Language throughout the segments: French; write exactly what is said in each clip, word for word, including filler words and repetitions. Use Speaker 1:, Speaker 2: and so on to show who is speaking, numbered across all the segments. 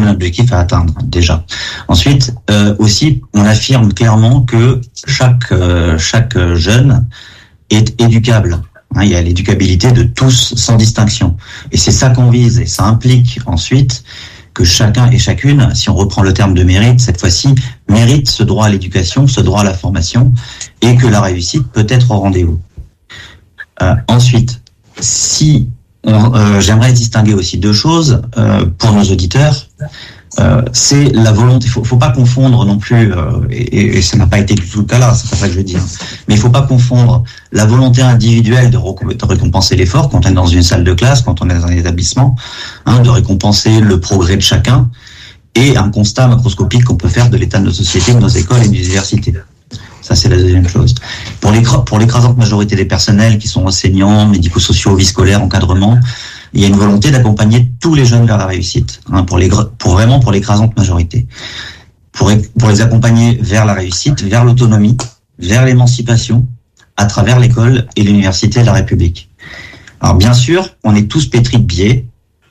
Speaker 1: donne l'objectif à atteindre déjà. Ensuite, euh, aussi, on affirme clairement que chaque euh, chaque jeune est éducable. Hein, il y a l'éducabilité de tous sans distinction. Et c'est ça qu'on vise. Et ça implique ensuite que chacun et chacune, si on reprend le terme de mérite, cette fois-ci, mérite ce droit à l'éducation, ce droit à la formation, et que la réussite peut être au rendez-vous. Euh, ensuite, si on, euh, j'aimerais distinguer aussi deux choses euh, pour nos auditeurs. Euh, c'est la volonté. Il faut, faut pas confondre non plus, euh, et, et ça n'a pas été du tout le cas là. C'est pas ça que je veux dire. Mais il faut pas confondre la volonté individuelle de, rec- de récompenser l'effort quand on est dans une salle de classe, quand on est dans un établissement, hein, de récompenser le progrès de chacun, et un constat macroscopique qu'on peut faire de l'état de nos sociétés, de nos écoles et des universités. Ça, c'est la deuxième chose. Pour l'écra- pour l'écrasante majorité des personnels qui sont enseignants, médico-sociaux, vie scolaire, encadrement, il y a une volonté d'accompagner tous les jeunes vers la réussite, hein, pour les, pour vraiment pour l'écrasante majorité, pour pour les accompagner vers la réussite, vers l'autonomie, vers l'émancipation, à travers l'école et l'université de la République. Alors bien sûr, on est tous pétris de biais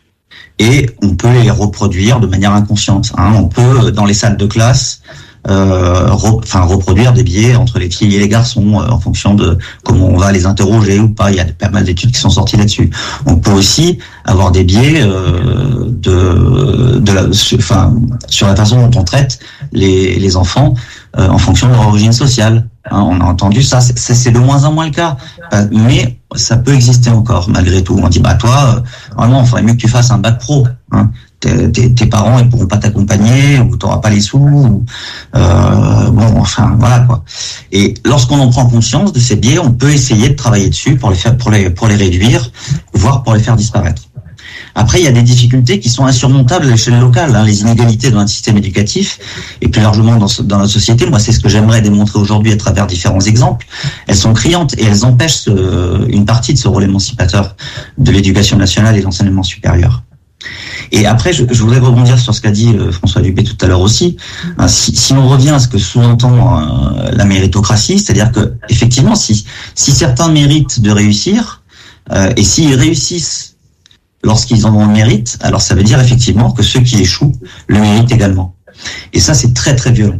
Speaker 1: et on peut les reproduire de manière inconsciente. Hein. On peut dans les salles de classe Euh, re, enfin reproduire des biais entre les filles et les garçons euh, en fonction de comment on va les interroger ou pas. Il y a pas mal d'études qui sont sorties là-dessus. On peut aussi avoir des biais euh, de, de la, enfin sur la façon dont on traite les, les enfants euh, en fonction de leur origine sociale. Hein, on a entendu ça, c'est, c'est de moins en moins le cas, mais ça peut exister encore malgré tout. On dit bah toi, euh, oh non, il faudrait mieux que tu fasses un bac pro. Hein. Tes, tes parents ils pourront pas t'accompagner ou t'auras pas les sous ou, euh, bon enfin voilà quoi. Et lorsqu'on en prend conscience de ces biais, on peut essayer de travailler dessus pour les faire pour les pour les réduire, voire pour les faire disparaître. Après il y a des difficultés qui sont insurmontables à l'échelle locale, hein, les inégalités dans un système éducatif et plus largement dans dans la société. Moi c'est ce que j'aimerais démontrer aujourd'hui à travers différents exemples. Elles sont criantes et elles empêchent ce, une partie de ce rôle émancipateur de l'éducation nationale et de l'enseignement supérieur. Et après, je, je voudrais rebondir sur ce qu'a dit euh, François Dupé tout à l'heure aussi. Hein, si, si on revient à ce que sous-entend euh, la méritocratie, c'est-à-dire que effectivement, si, si certains méritent de réussir, euh, et s'ils réussissent lorsqu'ils en ont le mérite, alors ça veut dire effectivement que ceux qui échouent le méritent également. Et ça, c'est très très violent.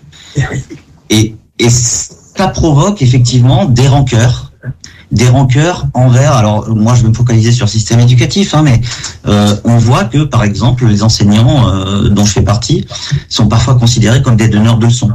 Speaker 1: Et, et ça provoque effectivement des rancœurs. Des rancœurs envers, alors moi je vais me focaliser sur le système éducatif, hein, mais euh, on voit que par exemple les enseignants euh, dont je fais partie sont parfois considérés comme des donneurs de leçons,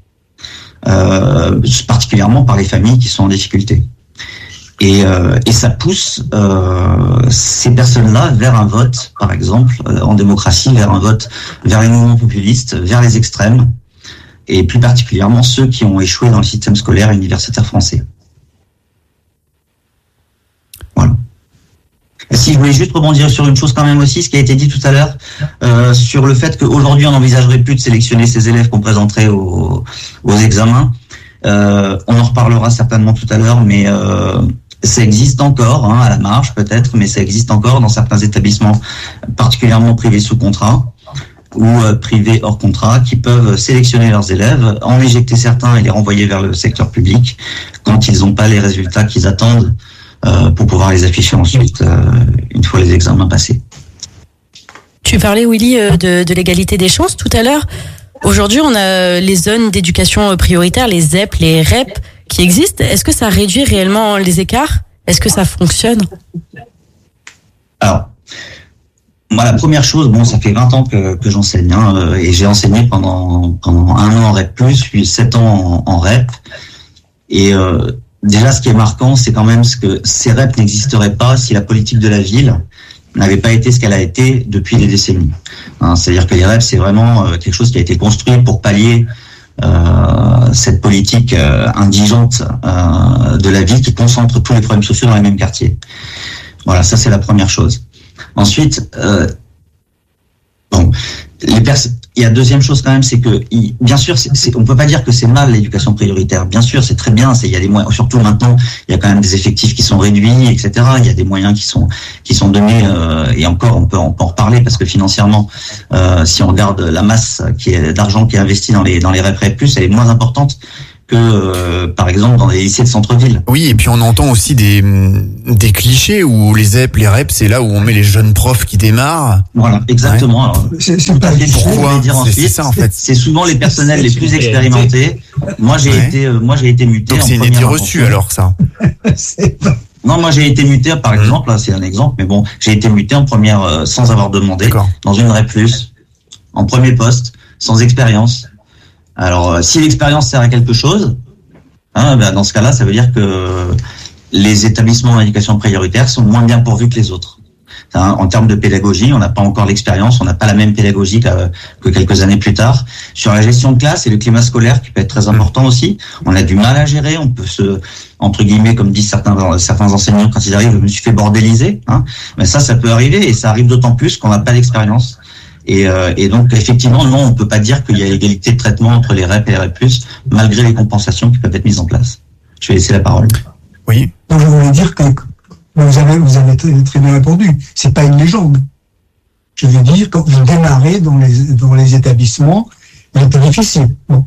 Speaker 1: euh, particulièrement par les familles qui sont en difficulté. Et, euh, et ça pousse euh, ces personnes-là vers un vote, par exemple, euh, en démocratie, vers un vote vers les mouvements populistes, vers les extrêmes, et plus particulièrement ceux qui ont échoué dans le système scolaire et universitaire français. Voilà. Si je voulais juste rebondir sur une chose quand même aussi, ce qui a été dit tout à l'heure, euh, sur le fait qu'aujourd'hui on n'envisagerait plus de sélectionner ces élèves qu'on présenterait aux, aux examens. Euh, on en reparlera certainement tout à l'heure, mais euh, ça existe encore, hein, à la marge peut-être, mais ça existe encore dans certains établissements, particulièrement privés sous contrat ou euh, privés hors contrat, qui peuvent sélectionner leurs élèves, en éjecter certains et les renvoyer vers le secteur public quand ils n'ont pas les résultats qu'ils attendent. Euh, pour pouvoir les afficher ensuite euh, une fois les examens passés.
Speaker 2: Tu parlais, Willy, euh, de, de l'égalité des chances tout à l'heure. Aujourd'hui, on a les zones d'éducation prioritaire, les Z E P, les R E P qui existent. Est-ce que ça réduit réellement les écarts ? Est-ce que ça fonctionne ?
Speaker 1: Alors, moi, la première chose, bon, ça fait vingt ans que, que j'enseigne, hein, et j'ai enseigné pendant, pendant un an en R E P plus, puis sept ans en, en R E P. Et euh, déjà, ce qui est marquant, c'est quand même ce que ces R E P n'existeraient pas si la politique de la ville n'avait pas été ce qu'elle a été depuis des décennies. Hein, c'est-à-dire que les R E P, c'est vraiment euh, quelque chose qui a été construit pour pallier euh, cette politique euh, indigente euh, de la ville qui concentre tous les problèmes sociaux dans les mêmes quartiers. Voilà, ça c'est la première chose. Ensuite, euh, bon, les pers- il y a deuxième chose quand même, c'est que il, bien sûr, c'est, c'est, on peut pas dire que c'est mal l'éducation prioritaire. Bien sûr, c'est très bien. C'est, il y a des moyens, surtout maintenant, il y a quand même des effectifs qui sont réduits, et cetera. Il y a des moyens qui sont qui sont donnés euh, et encore, on peut on peut en reparler parce que financièrement, euh, si on regarde la masse qui est d'argent qui est investie dans les dans les R E P plus, elle est moins importante que, euh, par exemple, dans les lycées de centre-ville.
Speaker 3: Oui, et puis on entend aussi des des clichés où les Z E P, les R E P, c'est là où on met les jeunes profs qui démarrent.
Speaker 1: Voilà, exactement. Ouais. Alors,
Speaker 4: c'est, c'est pas
Speaker 3: pourquoi
Speaker 1: dire
Speaker 3: c'est,
Speaker 1: ensuite,
Speaker 3: c'est ça en fait.
Speaker 1: C'est souvent les personnels les plus expérimentés. Moi, j'ai
Speaker 3: ouais.
Speaker 1: été, euh, moi, j'ai été muté.
Speaker 3: Donc
Speaker 1: en
Speaker 3: c'est une idée reçue alors ça.
Speaker 4: c'est pas...
Speaker 1: Non, moi j'ai été muté, par exemple, là c'est un exemple, mais bon, j'ai été muté en première euh, sans avoir demandé,
Speaker 3: D'accord.
Speaker 1: dans une R E P plus, en premier poste, sans expérience. Alors, euh, si l'expérience sert à quelque chose, hein, ben, dans ce cas-là, ça veut dire que les établissements d'éducation prioritaire sont moins bien pourvus que les autres. Hein, en termes de pédagogie, on n'a pas encore l'expérience, on n'a pas la même pédagogie que, que quelques années plus tard. Sur la gestion de classe et le climat scolaire, qui peut être très important aussi, on a du mal à gérer, on peut se, entre guillemets, comme disent certains certains enseignants quand ils arrivent, je me suis fait bordéliser. Hein, mais ça, ça peut arriver, et ça arrive d'autant plus qu'on n'a pas l'expérience. Et, euh, et donc, effectivement, non, on peut pas dire qu'il y a égalité de traitement entre les R E P et les R E P plus, malgré les compensations qui peuvent être mises en place. Je vais laisser la parole.
Speaker 3: Oui.
Speaker 4: Donc, je voulais dire que vous avez, vous avez très, très bien répondu. C'est pas une légende. Je veux dire, quand vous démarrez dans les, dans les établissements les plus difficiles. Bon.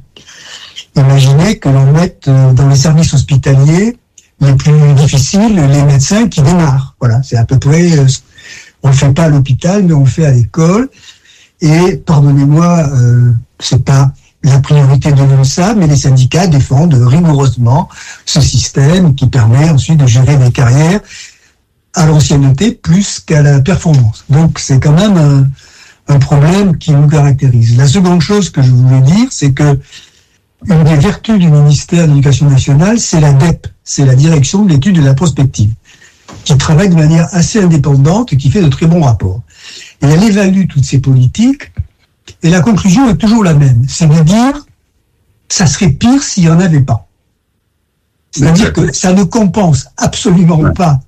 Speaker 4: Imaginez que l'on mette dans les services hospitaliers les plus difficiles les médecins qui démarrent. Voilà. C'est à peu près, on le fait pas à l'hôpital, mais on le fait à l'école. Et, pardonnez-moi, euh, c'est pas la priorité de l'U N S A, mais les syndicats défendent rigoureusement ce système qui permet ensuite de gérer des carrières à l'ancienneté plus qu'à la performance. Donc, c'est quand même un, un problème qui nous caractérise. La seconde chose que je voulais dire, c'est que une des vertus du ministère de l'Éducation nationale, c'est la D E P, c'est la Direction de l'étude et de la prospective, qui travaille de manière assez indépendante et qui fait de très bons rapports. Et elle évalue toutes ces politiques, et la conclusion est toujours la même. C'est de dire, ça serait pire s'il n'y en avait pas. C'est-à-dire que ça ne compense absolument pas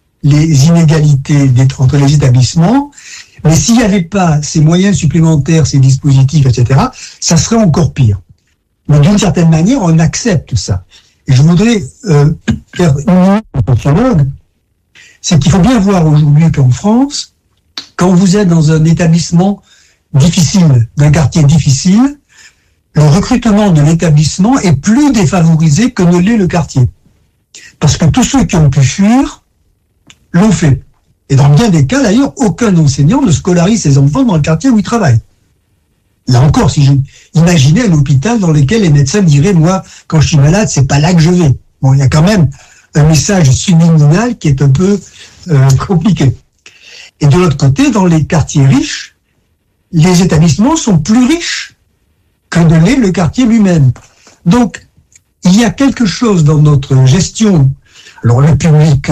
Speaker 4: les inégalités entre les établissements, mais s'il n'y avait pas ces moyens supplémentaires, ces dispositifs, et cetera, ça serait encore pire. Mais d'une certaine manière, on accepte ça. Et je voudrais euh, faire une sociologue, c'est qu'il faut bien voir aujourd'hui qu'en France, quand vous êtes dans un établissement difficile, d'un quartier difficile, le recrutement de l'établissement est plus défavorisé que ne l'est le quartier. Parce que tous ceux qui ont pu fuir l'ont fait. Et dans bien des cas, d'ailleurs, aucun enseignant ne scolarise ses enfants dans le quartier où il travaille. Là encore, si je imaginais un hôpital dans lequel les médecins diraient, moi, quand je suis malade, c'est pas là que je vais. Bon, il y a quand même un message subliminal qui est un peu euh, compliqué. Et de l'autre côté, dans les quartiers riches, les établissements sont plus riches que ne l'est le quartier lui-même. Donc, il y a quelque chose dans notre gestion, alors le public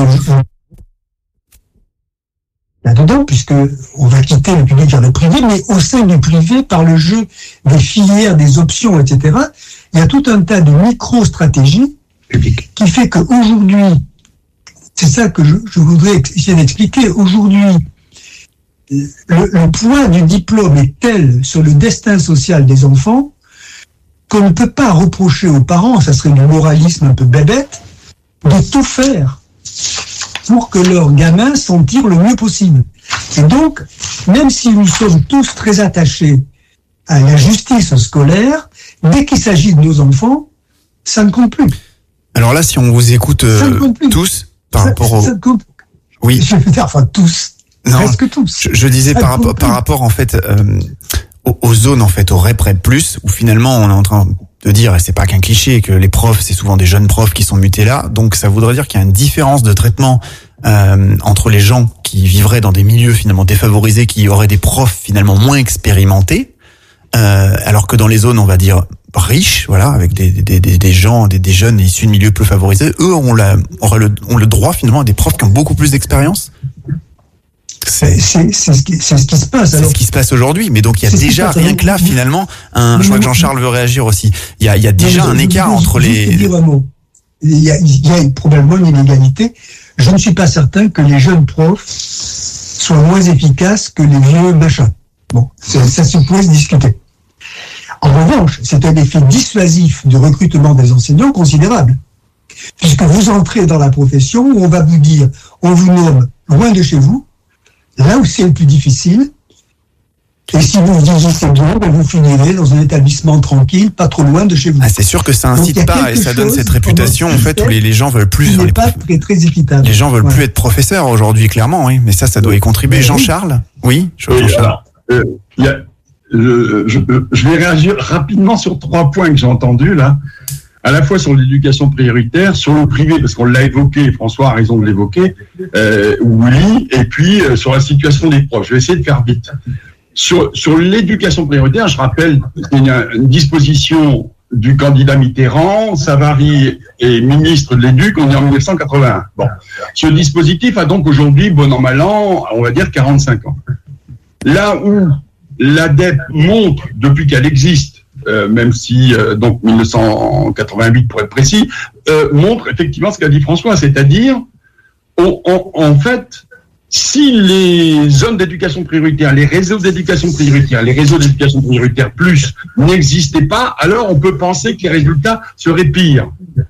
Speaker 4: là-dedans, puisque on va quitter le public vers le privé, mais au sein du privé, par le jeu des filières, des options, et cetera, il y a tout un tas de micro-stratégies qui fait qu'aujourd'hui, c'est ça que je, je voudrais essayer d'expliquer, aujourd'hui, le, le poids du diplôme est tel sur le destin social des enfants qu'on ne peut pas reprocher aux parents, ça serait du moralisme un peu bébête, de tout faire pour que leurs gamins s'en tirent le mieux possible. Et donc, même si nous sommes tous très attachés à la justice scolaire, dès qu'il s'agit de nos enfants, ça ne compte plus.
Speaker 3: Alors là, si on vous écoute euh, tous, par
Speaker 4: ça,
Speaker 3: rapport au...
Speaker 4: ça compte.
Speaker 3: Oui.
Speaker 4: Je veux dire, enfin, tous.
Speaker 3: Non,
Speaker 4: presque tous.
Speaker 3: Je, je disais par rapport, par rapport, en fait, euh, aux, aux zones, en fait, au R E P, R E P plus, où finalement, on est en train de dire, et c'est pas qu'un cliché, que les profs, c'est souvent des jeunes profs qui sont mutés là. Donc, ça voudrait dire qu'il y a une différence de traitement euh, entre les gens qui vivraient dans des milieux finalement défavorisés, qui auraient des profs finalement moins expérimentés, euh, alors que dans les zones, on va dire, riches, voilà, avec des, des, des, des gens, des, des jeunes issus de milieux plus favorisés, eux ont, la, auraient le, ont le droit finalement à des profs qui ont beaucoup plus d'expérience.
Speaker 4: C'est, c'est, c'est, ce qui, c'est ce qui se passe.
Speaker 3: C'est
Speaker 4: alors.
Speaker 3: ce qui se passe aujourd'hui, mais donc il y a déjà rien que là finalement. Un, je vois que Jean-Charles veut réagir aussi. Il y a, il y a déjà un écart entre les.
Speaker 4: Je vais dire un mot. Il y a, il y a probablement une inégalité. Je ne suis pas certain que les jeunes profs soient moins efficaces que les vieux machins. Bon, ça, ça se pourrait se discuter. En revanche, c'est un effet dissuasif du recrutement des enseignants considérable. Puisque vous entrez dans la profession où on va vous dire, on vous nomme loin de chez vous, là où c'est le plus difficile, Et si vous vieillissez bien, ben vous finirez dans un établissement tranquille, pas trop loin de chez vous.
Speaker 3: Ah, c'est sûr que ça incite Donc, pas et ça donne cette réputation en fait où les, les gens veulent plus.
Speaker 4: n'est
Speaker 3: les
Speaker 4: pas
Speaker 3: prof...
Speaker 4: très, très équitable.
Speaker 3: Les gens veulent
Speaker 4: ouais.
Speaker 3: plus être professeurs aujourd'hui, clairement, oui. Mais ça, ça doit y contribuer. Oui. Jean-Charles, oui.
Speaker 5: oui alors, euh, y a, je, je, je vais réagir rapidement sur trois points que j'ai entendus là. À la fois sur l'éducation prioritaire, sur le privé, parce qu'on l'a évoqué, François a raison de l'évoquer, euh, oui, et puis euh, sur la situation des profs. Je vais essayer de faire vite. Sur, sur l'éducation prioritaire, je rappelle qu'il y a une disposition du candidat Mitterrand, Savary est ministre de l'Éduc, on est en dix-neuf cent quatre-vingt-un. Bon. Ce dispositif a donc aujourd'hui, bon an, mal an, on va dire quarante-cinq ans. Là où l'A D E P montre, depuis qu'elle existe, Euh, même si, euh, donc dix-neuf cent quatre-vingt-huit pour être précis, euh, montre effectivement ce qu'a dit François, c'est-à-dire, on, on, en fait, si les zones d'éducation prioritaire, les réseaux d'éducation prioritaire, les réseaux d'éducation prioritaire plus n'existaient pas, alors on peut penser que les résultats seraient pires.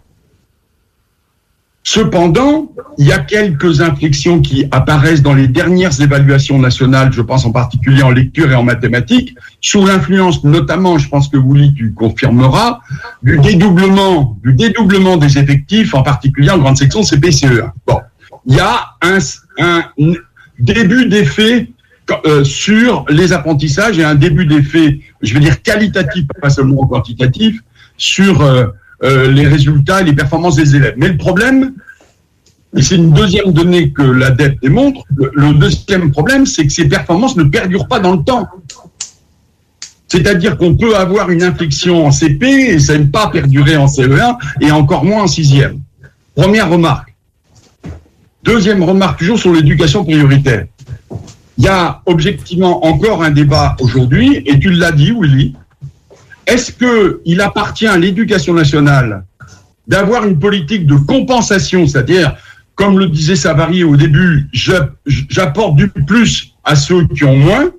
Speaker 5: Cependant, il y a quelques inflexions qui apparaissent dans les dernières évaluations nationales, je pense en particulier en lecture et en mathématiques, sous l'influence notamment, je pense que Willy, tu confirmeras, du dédoublement, du dédoublement des effectifs, en particulier en grande section C P C E un. Bon, il y a un, un début d'effet euh, sur les apprentissages et un début d'effet, je vais dire qualitatif, pas seulement quantitatif, sur euh, Euh, les résultats et les performances des élèves. Mais le problème, et c'est une deuxième donnée que l'A D E P démontre, le, le deuxième problème, c'est que ces performances ne perdurent pas dans le temps. C'est-à-dire qu'on peut avoir une inflexion en C P et ça n'aime pas perdurer en C E un et encore moins en sixième. Première remarque. Deuxième remarque, toujours sur l'éducation prioritaire. Il y a objectivement encore un débat aujourd'hui, et tu l'as dit, Willy. Est-ce qu'il appartient à l'éducation nationale d'avoir une politique de compensation, c'est-à-dire, comme le disait Savary au début, j'apporte du plus à ceux qui ont moins,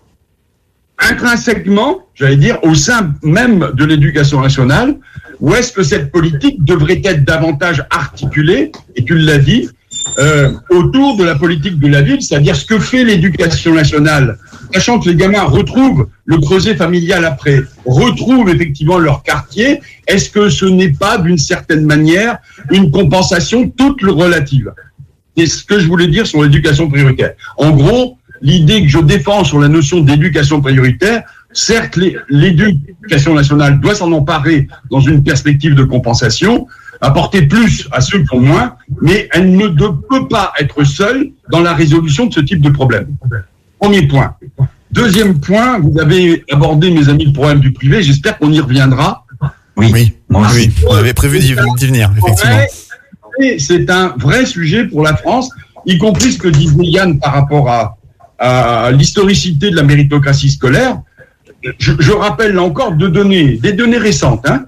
Speaker 5: intrinsèquement, j'allais dire, au sein même de l'éducation nationale, ou est-ce que cette politique devrait être davantage articulée, et tu l'as dit, euh, autour de la politique de la ville, c'est-à-dire ce que fait l'éducation nationale, sachant que les gamins retrouvent le creuset familial après, retrouvent effectivement leur quartier, est-ce que ce n'est pas d'une certaine manière une compensation toute relative? C'est ce que je voulais dire sur l'éducation prioritaire. En gros, l'idée que je défends sur la notion d'éducation prioritaire, certes, l'éducation nationale doit s'en emparer dans une perspective de compensation, apporter plus à ceux qui ont moins, mais elle ne peut pas être seule dans la résolution de ce type de problème. Premier point. Deuxième point, vous avez abordé, mes amis, le problème du privé. J'espère qu'on y reviendra.
Speaker 3: Oui, oui, moi aussi. On avait prévu d'y venir, effectivement.
Speaker 5: Et c'est un vrai sujet pour la France, y compris ce que disait Yann par rapport à, à l'historicité de la méritocratie scolaire. Je, je rappelle là encore deux données, des données récentes. Hein.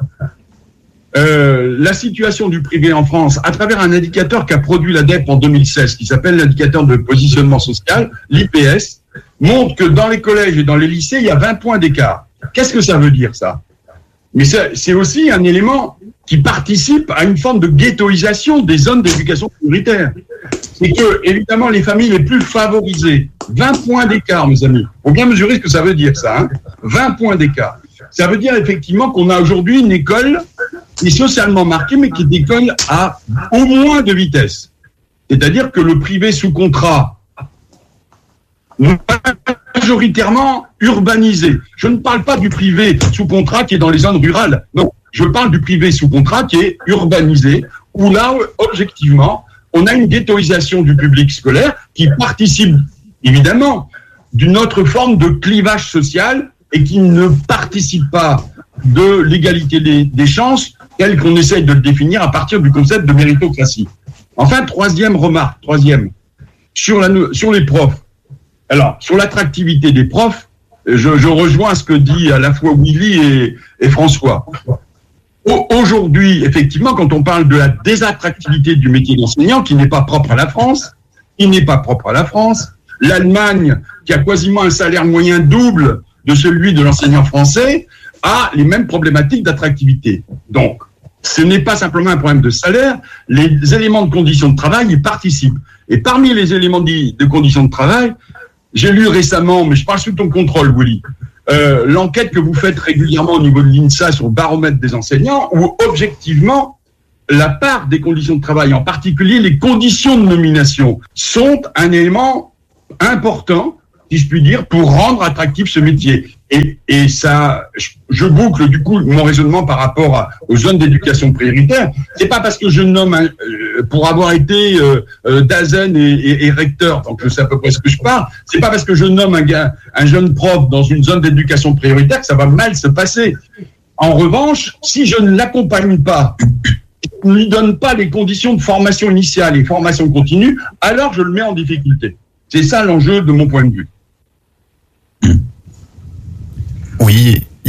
Speaker 5: Euh, la situation du privé en France, à travers un indicateur qu'a produit l'A D E P en deux mille seize, qui s'appelle l'indicateur de positionnement social, l'I P S, montre que dans les collèges et dans les lycées, il y a vingt points d'écart. Qu'est-ce que ça veut dire, ça? Mais c'est aussi un élément qui participe à une forme de ghettoisation des zones d'éducation prioritaire. C'est que, évidemment, les familles les plus favorisées, vingt points d'écart, mes amis. Il faut bien mesurer ce que ça veut dire, ça. Hein, vingt points d'écart. Ça veut dire effectivement qu'on a aujourd'hui une école qui est socialement marquée, mais qui est une école à au moins de vitesse. C'est-à-dire que le privé sous contrat, majoritairement urbanisé. Je ne parle pas du privé sous contrat qui est dans les zones rurales. Non, je parle du privé sous contrat qui est urbanisé, où là, objectivement, on a une ghettoisation du public scolaire qui participe, évidemment, d'une autre forme de clivage social et qui ne participe pas de l'égalité des, des chances tel qu'on essaye de le définir à partir du concept de méritocratie. Enfin, troisième remarque, troisième, sur, la, sur les profs. Alors, sur l'attractivité des profs, je, je rejoins ce que dit à la fois Willy et, et François. Aujourd'hui, effectivement, quand on parle de la désattractivité du métier d'enseignant, qui n'est pas propre à la France, qui n'est pas propre à la France, l'Allemagne, qui a quasiment un salaire moyen double de celui de l'enseignant français, a les mêmes problématiques d'attractivité. Donc, ce n'est pas simplement un problème de salaire, les éléments de conditions de travail y participent. Et parmi les éléments de conditions de travail, j'ai lu récemment, mais je parle sous ton contrôle, Willy, euh, l'enquête que vous faites régulièrement au niveau de l'INSA sur le baromètre des enseignants, où objectivement, la part des conditions de travail, en particulier les conditions de nomination, sont un élément important, si je puis dire, pour rendre attractif ce métier. Et, et ça, je, je boucle du coup mon raisonnement par rapport à, aux zones d'éducation prioritaire. C'est pas parce que je nomme, un, euh, pour avoir été euh, euh, Dazen et, et, et recteur, donc je sais à peu près ce que je parle, c'est pas parce que je nomme un, gars, un jeune prof dans une zone d'éducation prioritaire que ça va mal se passer. En revanche, si je ne l'accompagne pas, je ne lui donne pas les conditions de formation initiale et formation continue, alors je le mets en difficulté. C'est ça l'enjeu de mon point de vue.
Speaker 3: Oui, Yann ?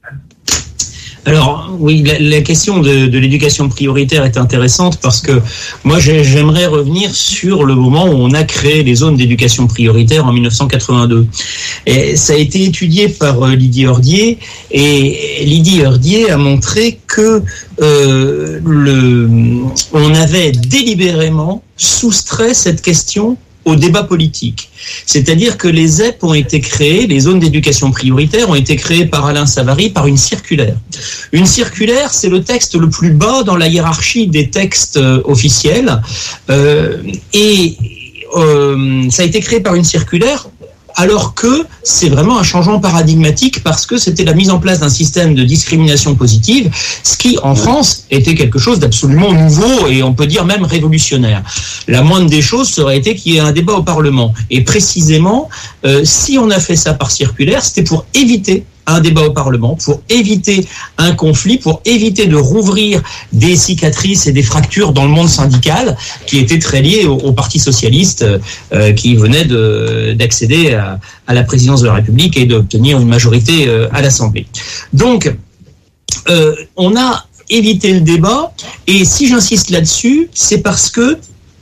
Speaker 6: Alors oui, la, la question de, de l'éducation prioritaire est intéressante parce que moi j'aimerais revenir sur le moment où on a créé les zones d'éducation prioritaire en dix-neuf cent quatre-vingt-deux. Et ça a été étudié par Lydie Hordier et Lydie Hordier a montré que euh, le, on avait délibérément soustrait cette question au débat politique. C'est-à-dire que les Z E P ont été créées, les zones d'éducation prioritaire ont été créées par Alain Savary par une circulaire. Une circulaire, c'est le texte le plus bas dans la hiérarchie des textes euh, officiels. Euh, et euh, ça a été créé par une circulaire alors que c'est vraiment un changement paradigmatique parce que c'était la mise en place d'un système de discrimination positive, ce qui, en France, était quelque chose d'absolument nouveau et on peut dire même révolutionnaire. La moindre des choses serait été qu'il y ait un débat au Parlement. Et précisément, euh, si on a fait ça par circulaire, c'était pour éviter un débat au Parlement, pour éviter un conflit, pour éviter de rouvrir des cicatrices et des fractures dans le monde syndical qui étaient très liées au, au Parti socialiste euh, qui venait de, d'accéder à, à la présidence de la République et d'obtenir une majorité euh, à l'Assemblée. Donc, euh, on a évité le débat et si j'insiste là-dessus, c'est parce que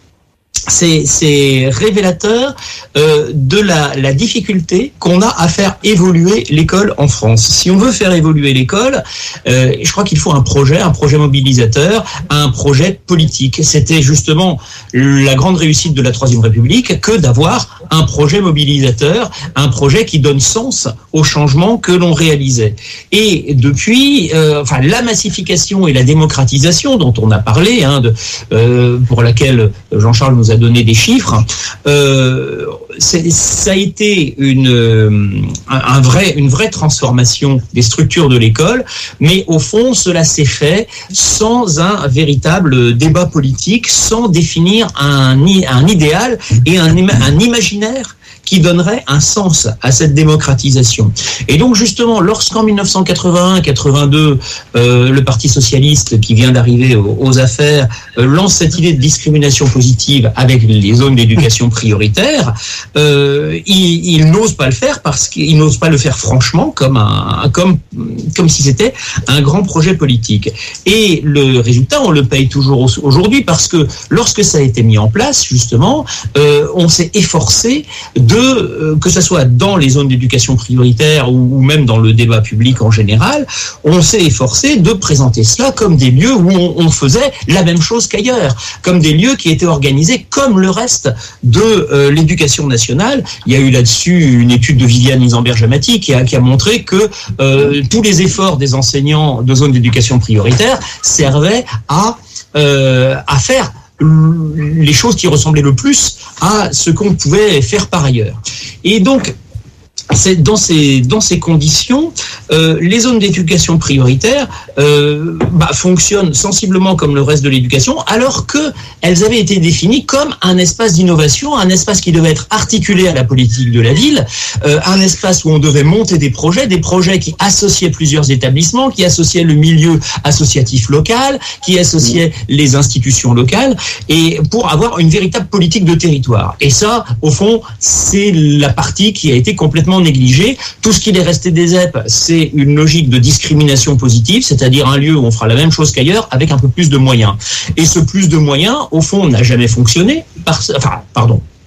Speaker 6: C'est, c'est révélateur euh, de la, la difficulté qu'on a à faire évoluer l'école en France. Si on veut faire évoluer l'école, euh, je crois qu'il faut un projet, un projet mobilisateur, un projet politique. C'était justement la grande réussite de la Troisième République que d'avoir un projet mobilisateur, un projet qui donne sens au changement que l'on réalisait. Et depuis, euh, enfin, la massification et la démocratisation dont on a parlé, hein, de, euh, pour laquelle Jean-Charles nous a donné des chiffres, euh, c'est, ça a été une, un, un vrai, une vraie transformation des structures de l'école, mais au fond, cela s'est fait sans un véritable débat politique, sans définir un, un idéal et un, un imaginaire qui donnerait un sens à cette démocratisation. Et donc justement, lorsqu'en dix-neuf cent quatre-vingt-un quatre-vingt-deux, euh, le Parti socialiste qui vient d'arriver aux, aux affaires euh, lance cette idée de discrimination positive avec les zones d'éducation prioritaire, euh, il, il n'ose pas le faire parce qu'il n'ose pas le faire franchement, comme un, comme comme si c'était un grand projet politique. Et le résultat, on le paye toujours aujourd'hui parce que lorsque ça a été mis en place, justement, euh, on s'est efforcé de De, que ce soit dans les zones d'éducation prioritaire ou, ou même dans le débat public en général, on s'est efforcé de présenter cela comme des lieux où on, on faisait la même chose qu'ailleurs, comme des lieux qui étaient organisés comme le reste de euh, l'éducation nationale. Il y a eu là-dessus une étude de Viviane Isenberg-Jamati qui a, qui a montré que euh, tous les efforts des enseignants de zones d'éducation prioritaire servaient à, euh, à faire les choses qui ressemblaient le plus à ce qu'on pouvait faire par ailleurs. Et donc, c'est dans ces dans ces conditions, euh, les zones d'éducation prioritaire euh, bah, fonctionnent sensiblement comme le reste de l'éducation, alors que elles avaient été définies comme un espace d'innovation, un espace qui devait être articulé à la politique de la ville, euh, un espace où on devait monter des projets, des projets qui associaient plusieurs établissements, qui associaient le milieu associatif local, qui associaient les institutions locales, et pour avoir une véritable politique de territoire. Et ça, au fond, c'est la partie qui a été complètement négligé. Tout ce qu'il est resté des Z E P, c'est une logique de discrimination positive, c'est-à-dire un lieu où on fera la même chose qu'ailleurs avec un peu plus de moyens. Et ce plus de moyens, au fond, n'a jamais fonctionné. Par, enfin, pardon.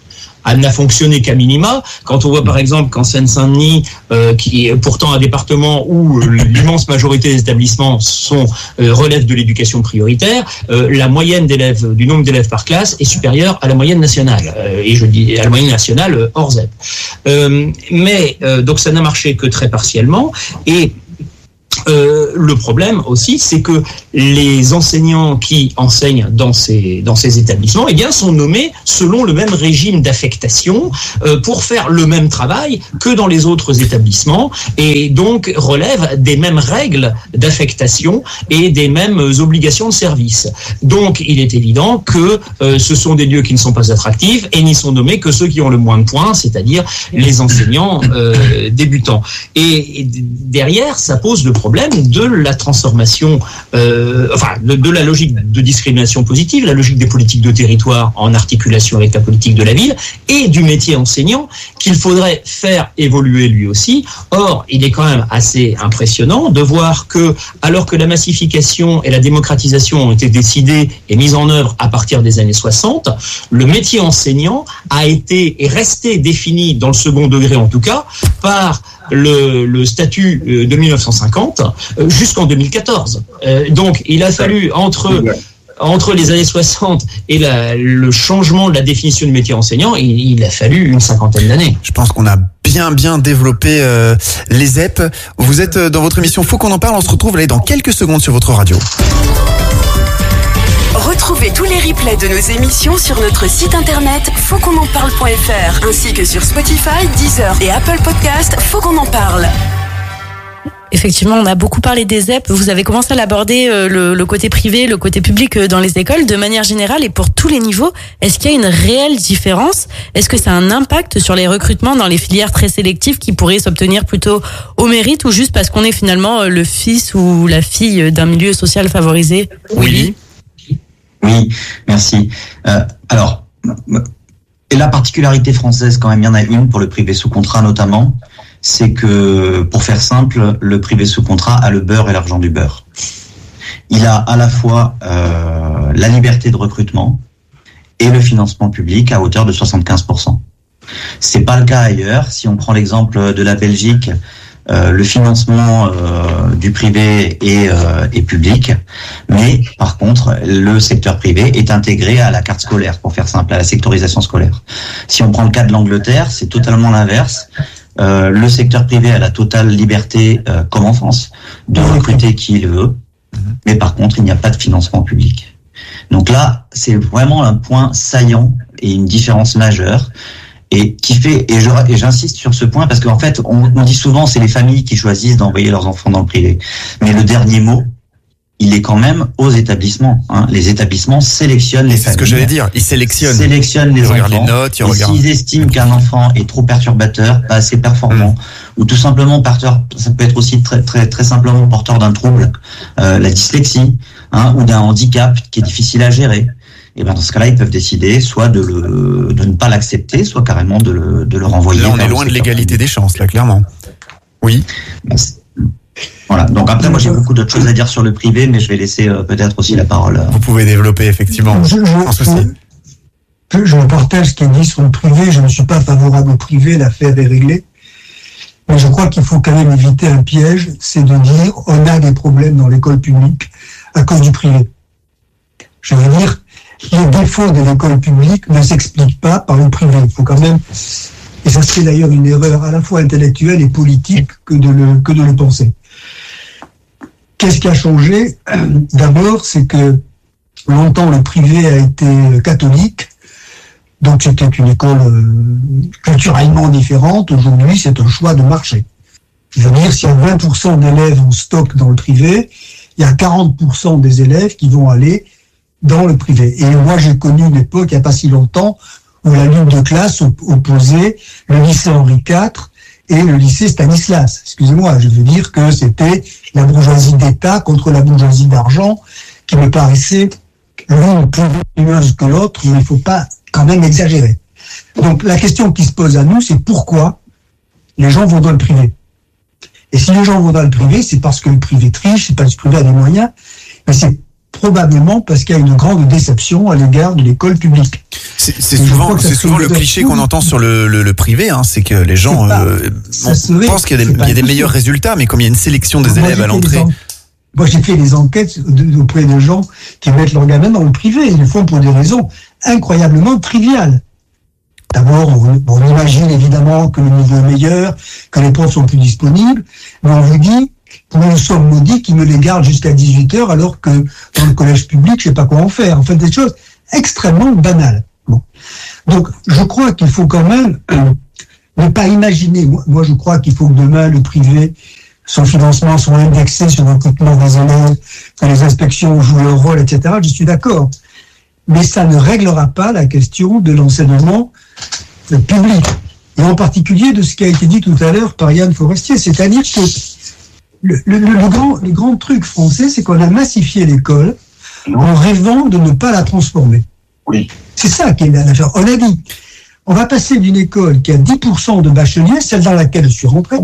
Speaker 6: n'a fonctionné qu'à minima. Quand on voit par exemple qu'en Seine-Saint-Denis, euh, qui est pourtant un département où l'immense majorité des établissements sont euh, relèvent de l'éducation prioritaire, euh, la moyenne d'élèves, du nombre d'élèves par classe est supérieure à la moyenne nationale. Euh, et je dis à la moyenne nationale euh, hors Z E P. Euh, mais euh, donc ça n'a marché que très partiellement. Et Euh, le problème aussi, c'est que les enseignants qui enseignent dans ces dans ces établissements, eh bien, sont nommés selon le même régime d'affectation euh, pour faire le même travail que dans les autres établissements, et donc relèvent des mêmes règles d'affectation et des mêmes obligations de service. Donc, il est évident que euh, ce sont des lieux qui ne sont pas attractifs et n'y sont nommés que ceux qui ont le moins de points, c'est-à-dire les enseignants euh, débutants. Et, et derrière, ça pose le problème de la transformation, euh, enfin de, de la logique de discrimination positive, la logique des politiques de territoire en articulation avec la politique de la ville, et du métier enseignant qu'il faudrait faire évoluer lui aussi. Or, il est quand même assez impressionnant de voir que, alors que la massification et la démocratisation ont été décidées et mises en œuvre à partir des années soixante, le métier enseignant a été et resté défini, dans le second degré en tout cas, par le, le statut de mille neuf cent cinquante jusqu'en deux mille quatorze. Euh, donc, il a fallu entre entre les années soixante et la, le changement de la définition du métier enseignant, il, il a fallu une cinquantaine d'années.
Speaker 3: Je pense qu'on a bien bien développé euh, les Z E P. Vous êtes dans votre émission Faut qu'on en parle. On se retrouve là dans quelques secondes sur votre radio.
Speaker 7: Retrouvez tous les replays de nos émissions sur notre site internet faut qu'on en parle point f r ainsi que sur Spotify, Deezer et Apple Podcast. Faut qu'on en parle.
Speaker 2: Effectivement, on a beaucoup parlé des Z E P. Vous avez commencé à l'aborder, euh, le, le côté privé, le côté public euh, dans les écoles, de manière générale et pour tous les niveaux. Est-ce qu'il y a une réelle différence ? Est-ce que ça a un impact sur les recrutements dans les filières très sélectives qui pourraient s'obtenir plutôt au mérite ou juste parce qu'on est finalement euh, le fils ou la fille d'un milieu social favorisé ?
Speaker 3: Oui.
Speaker 1: Oui, merci. Euh, alors, et la particularité française, quand même, il y en a une pour le privé sous contrat notamment, c'est que, pour faire simple, le privé sous contrat a le beurre et l'argent du beurre. Il a à la fois euh, la liberté de recrutement et le financement public à hauteur de soixante-quinze pour cent. C'est pas le cas ailleurs. Si on prend l'exemple de la Belgique, euh, le financement euh, du privé est, euh, est public, mais par contre, le secteur privé est intégré à la carte scolaire, pour faire simple, à la sectorisation scolaire. Si on prend le cas de l'Angleterre, c'est totalement l'inverse. Euh, le secteur privé a la totale liberté, euh, comme en France, de recruter qui il veut, mais par contre, il n'y a pas de financement public. Donc là, c'est vraiment un point saillant et une différence majeure. Et qui fait, et, je, et j'insiste sur ce point parce qu'en fait, on, on dit souvent c'est les familles qui choisissent d'envoyer leurs enfants dans le privé. Mais le dernier mot, il est quand même aux établissements. Hein. Les établissements sélectionnent les
Speaker 3: c'est
Speaker 1: familles.
Speaker 3: Ce que j'allais dire, ils sélectionnent.
Speaker 1: Sélectionnent les
Speaker 3: ils
Speaker 1: enfants.
Speaker 3: Regardent les notes, ils
Speaker 1: et
Speaker 3: regardent.
Speaker 1: S'ils estiment qu'un enfant est trop perturbateur, pas assez performant, mmh. ou tout simplement porteur, ça peut être aussi très très très simplement porteur d'un trouble, euh, la dyslexie, hein, ou d'un handicap qui est difficile à gérer. Et ben dans ce cas-là, ils peuvent décider soit de le de ne pas l'accepter, soit carrément de le de le renvoyer.
Speaker 3: Là, on est loin de l'égalité des chances, là, clairement. Oui.
Speaker 1: Ben, voilà. Donc après, moi, j'ai beaucoup d'autres choses à dire sur le privé, mais je vais laisser euh, peut-être aussi la parole.
Speaker 3: Vous pouvez développer, effectivement.
Speaker 4: Je, je, je, je partage ce qui est dit sur le privé. Je ne suis pas favorable au privé. L'affaire est réglée. Mais je crois qu'il faut quand même éviter un piège, c'est de dire on a des problèmes dans l'école publique à cause du privé. Je veux dire, les défauts de l'école publique ne s'expliquent pas par le privé. Il faut quand même, et ça serait d'ailleurs une erreur à la fois intellectuelle et politique que de le, que de le penser. Qu'est-ce qui a changé ? D'abord, c'est que longtemps le privé a été catholique, donc c'était une école culturellement différente. Aujourd'hui, c'est un choix de marché. Je veux dire, s'il y a vingt pour cent d'élèves en stock dans le privé, il y a quarante pour cent des élèves qui vont aller dans le privé. Et moi, j'ai connu une époque, il n'y a pas si longtemps, où la ligne de classe opposait le lycée Henri quatre et le lycée Stanislas. Excusez-moi, je veux dire que c'était la bourgeoisie d'État contre la bourgeoisie d'argent qui me paraissait l'une plus vertueuse que l'autre, mais il ne faut pas quand même exagérer. Donc la question qui se pose à nous, c'est pourquoi les gens vont dans le privé. Et si les gens vont dans le privé, c'est parce que le privé triche, c'est parce que le privé a des moyens, mais c'est probablement parce qu'il y a une grande déception à l'égard de l'école publique.
Speaker 3: C'est, c'est souvent, c'est souvent le cliché qu'on entend sur le, le, le privé, hein, c'est que les gens pas, euh, on pense qu'il y a des, il y a des meilleurs résultats, mais comme il y a une sélection des moi, élèves à l'entrée.
Speaker 4: En... Moi, j'ai fait des enquêtes de, auprès de gens qui mettent leurs gamins dans le privé. Ils le font pour des raisons incroyablement triviales. D'abord, on, on imagine évidemment que le niveau est meilleur, que les profs sont plus disponibles, mais on vous dit, nous sommes maudits qui me les gardent jusqu'à dix-huit heures, alors que dans le collège public, je sais pas quoi en faire. En fait, des choses extrêmement banales. Bon. Donc, je crois qu'il faut quand même euh, ne pas imaginer. Moi, moi, je crois qu'il faut que demain, le privé, son financement soit indexé sur le recrutement des élèves, que les inspections jouent leur rôle, et cetera. Je suis d'accord. Mais ça ne réglera pas la question de l'enseignement public. Et en particulier de ce qui a été dit tout à l'heure par Yann Forestier. C'est-à-dire que le, le, le, grand, le grand truc français, c'est qu'on a massifié l'école en rêvant de ne pas la transformer.
Speaker 5: Oui.
Speaker 4: C'est ça qui est l'affaire. On a dit, on va passer d'une école qui a dix pour cent de bacheliers, celle dans laquelle je suis rentré,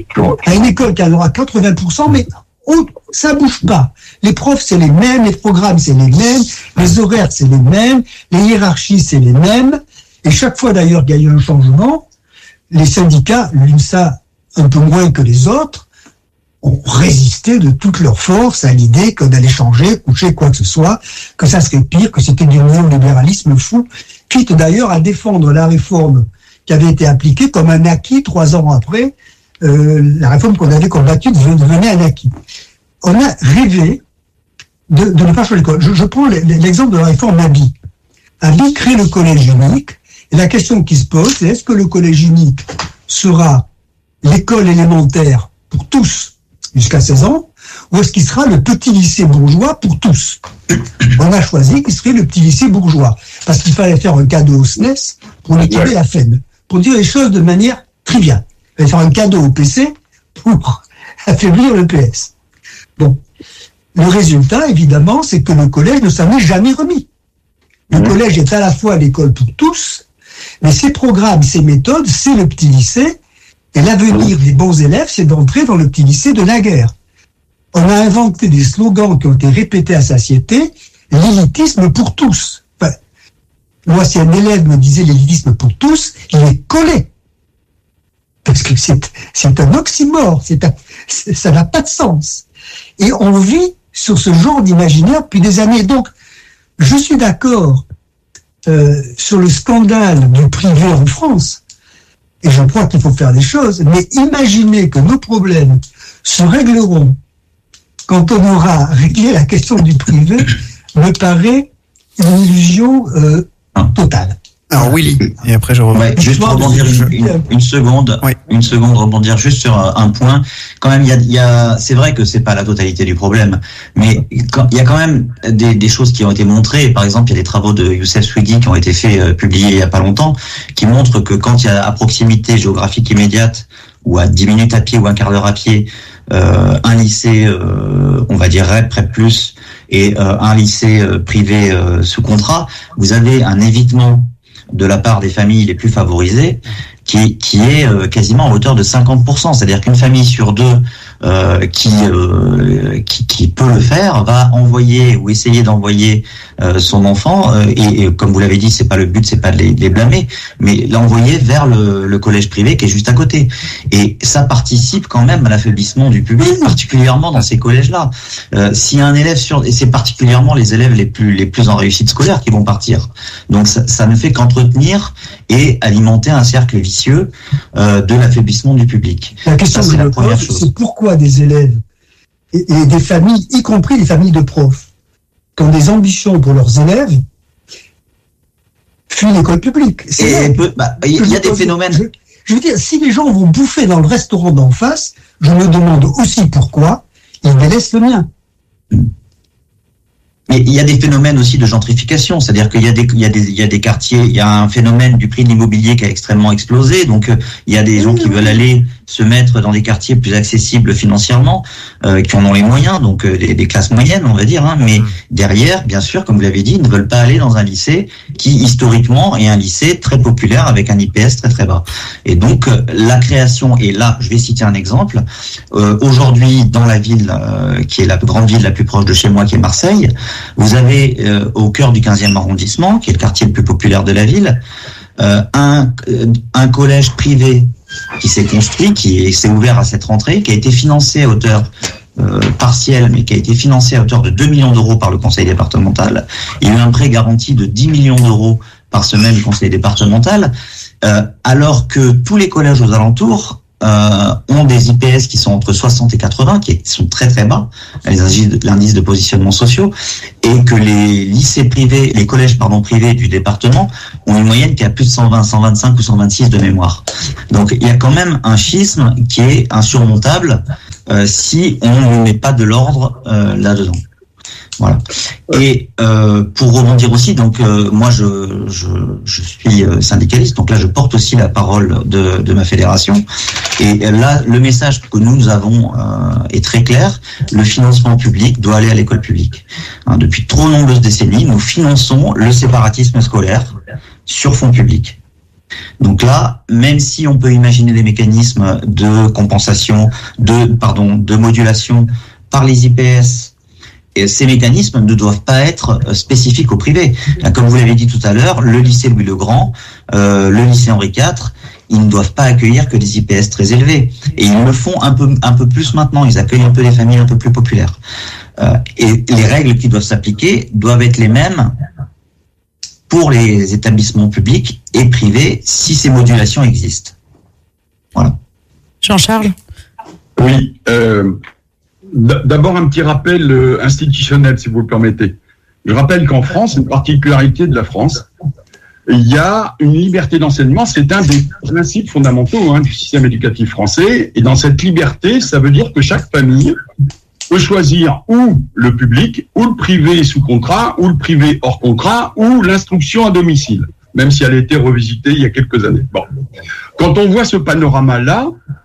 Speaker 4: à une école qui en aura quatre-vingts pour cent, mais oh, ça bouge pas. Les profs, c'est les mêmes, les programmes, c'est les mêmes, les horaires, c'est les mêmes, les hiérarchies, c'est les mêmes. Et chaque fois, d'ailleurs, qu'il y a eu un changement, les syndicats, l'UNSA un peu moins que les autres, ont résisté de toute leur force à l'idée qu'on allait changer, coucher quoi que ce soit, que ça serait pire, que c'était du néolibéralisme fou, quitte d'ailleurs à défendre la réforme qui avait été appliquée comme un acquis trois ans après, euh, la réforme qu'on avait combattue devenait un acquis. On a rêvé de, de ne pas changer l'école. Je, je prends l'exemple de la réforme Abi. Abi crée le collège unique, et la question qui se pose, c'est est-ce que le collège unique sera l'école élémentaire pour tous, jusqu'à seize ans, ou est-ce qu'il sera le petit lycée bourgeois pour tous? On a choisi qu'il serait le petit lycée bourgeois, parce qu'il fallait faire un cadeau au S N E S pour liquider la F E N, pour dire les choses de manière triviale. Il fallait faire un cadeau au P C pour affaiblir le P S. Bon. Le résultat, évidemment, c'est que le collège ne s'en est jamais remis. Le collège est à la fois l'école pour tous, mais ses programmes, ses méthodes, c'est le petit lycée. Et l'avenir des bons élèves, c'est d'entrer dans le petit lycée de naguère. On a inventé des slogans qui ont été répétés à satiété, l'élitisme pour tous. Enfin, moi, si un élève me disait l'élitisme pour tous, il est collé. Parce que c'est, c'est un oxymore, c'est un, c'est, ça n'a pas de sens. Et on vit sur ce genre d'imaginaire depuis des années. Donc, je suis d'accord euh, sur le scandale du privé en France. Et je crois qu'il faut faire des choses, mais imaginez que nos problèmes se régleront quand on aura réglé la question du privé me paraît une illusion euh, totale.
Speaker 3: Alors Willy, et après je reviens.
Speaker 1: Ouais, juste rebondir une, une, une seconde, oui. une seconde, rebondir juste sur un point. Quand même, il y a, il y a, c'est vrai que c'est pas la totalité du problème, mais quand, il y a quand même des, des choses qui ont été montrées. Par exemple, il y a des travaux de Youssef Swiggy qui ont été faits, euh, publiés il y a pas longtemps, qui montrent que quand il y a à proximité géographique immédiate ou à dix minutes à pied ou un quart d'heure à pied, euh, un lycée, euh, on va dire R E P, R E P plus, et euh, un lycée euh, privé euh, sous contrat, vous avez un évitement de la part des familles les plus favorisées, qui, qui est euh, quasiment à hauteur de cinquante pour cent. C'est-à-dire qu'une famille sur deux euh, qui, euh, qui qui peut le faire va envoyer ou essayer d'envoyer euh, son enfant euh, et, et comme vous l'avez dit, c'est pas le but, c'est pas de les, de les blâmer, mais l'envoyer vers le, le collège privé qui est juste à côté. Et ça participe quand même à l'affaiblissement du public, particulièrement dans ces collèges-là. Euh, si un élève sur et c'est particulièrement les élèves les plus les plus en réussite scolaire qui vont partir. Donc ça, ça ne fait qu'entretenir et alimenter un cercle vicieux euh, de l'affaiblissement du public.
Speaker 4: La question, ça, c'est la première chose. C'est pourquoi des élèves et, et des familles, y compris les familles de profs, qui ont des ambitions pour leurs élèves, fuient l'école publique.
Speaker 1: C'est et peu, bah, il y a des phénomènes.
Speaker 4: Je, je veux dire, si les gens vont bouffer dans le restaurant d'en face, je me demande aussi pourquoi ils délaissent le mien.
Speaker 1: Mais il y a des phénomènes aussi de gentrification, c'est-à-dire qu'il y a des, il y a des, il y a des quartiers, il y a un phénomène du prix de l'immobilier qui a extrêmement explosé, donc euh, il y a des gens qui veulent aller se mettre dans des quartiers plus accessibles financièrement, euh, qui en ont les moyens, donc euh, des, des classes moyennes, on va dire. Hein, mais derrière, bien sûr, comme vous l'avez dit, ils ne veulent pas aller dans un lycée qui, historiquement, est un lycée très populaire avec un I P S très très bas. Et donc, euh, la création, et là, je vais citer un exemple, euh, aujourd'hui, dans la ville, euh, qui est la grande ville la plus proche de chez moi, qui est Marseille, vous avez euh, au cœur du quinzième arrondissement, qui est le quartier le plus populaire de la ville, euh, un, un collège privé qui s'est construit, qui s'est ouvert à cette rentrée, qui a été financé à hauteur euh, partielle, mais qui a été financé à hauteur de deux millions d'euros par le conseil départemental. Il y a eu un prêt garanti de dix millions d'euros par ce même conseil départemental, euh, alors que tous les collèges aux alentours Euh, ont des I P S qui sont entre soixante et quatre-vingts, qui sont très très bas, l'indice de positionnement sociaux, et que les lycées privés, les collèges pardon privés du département ont une moyenne qui est à plus de cent vingt, cent vingt-cinq ou cent vingt-six de mémoire. Donc il y a quand même un schisme qui est insurmontable euh, si on ne met pas de l'ordre euh, là-dedans. Voilà. Et euh, pour rebondir aussi, donc euh, moi je, je je suis syndicaliste, donc là je porte aussi la parole de de ma fédération. Et là le message que nous nous avons euh, est très clair. Le financement public doit aller à l'école publique. Hein, depuis trop nombreuses décennies, nous finançons le séparatisme scolaire sur fonds publics. Donc là, même si on peut imaginer des mécanismes de compensation, de pardon, de modulation par les I P S. Et ces mécanismes ne doivent pas être spécifiques au privé. Comme vous l'avez dit tout à l'heure, le lycée Louis-le-Grand, euh, le lycée Henri quatre, ils ne doivent pas accueillir que des I P S très élevés. Et ils le font un peu, un peu plus maintenant. Ils accueillent un peu les familles un peu plus populaires. Euh, et les règles qui doivent s'appliquer doivent être les mêmes pour les établissements publics et privés si ces modulations existent. Voilà.
Speaker 2: Jean-Charles ?
Speaker 5: Oui. Euh... D'abord, un petit rappel institutionnel, si vous le permettez. Je rappelle qu'en France, une particularité de la France, il y a une liberté d'enseignement. C'est un des principes fondamentaux hein, du système éducatif français. Et dans cette liberté, ça veut dire que chaque famille peut choisir ou le public, ou le privé sous contrat, ou le privé hors contrat, ou l'instruction à domicile, même si elle a été revisitée il y a quelques années. Bon. Quand on voit ce panorama-là,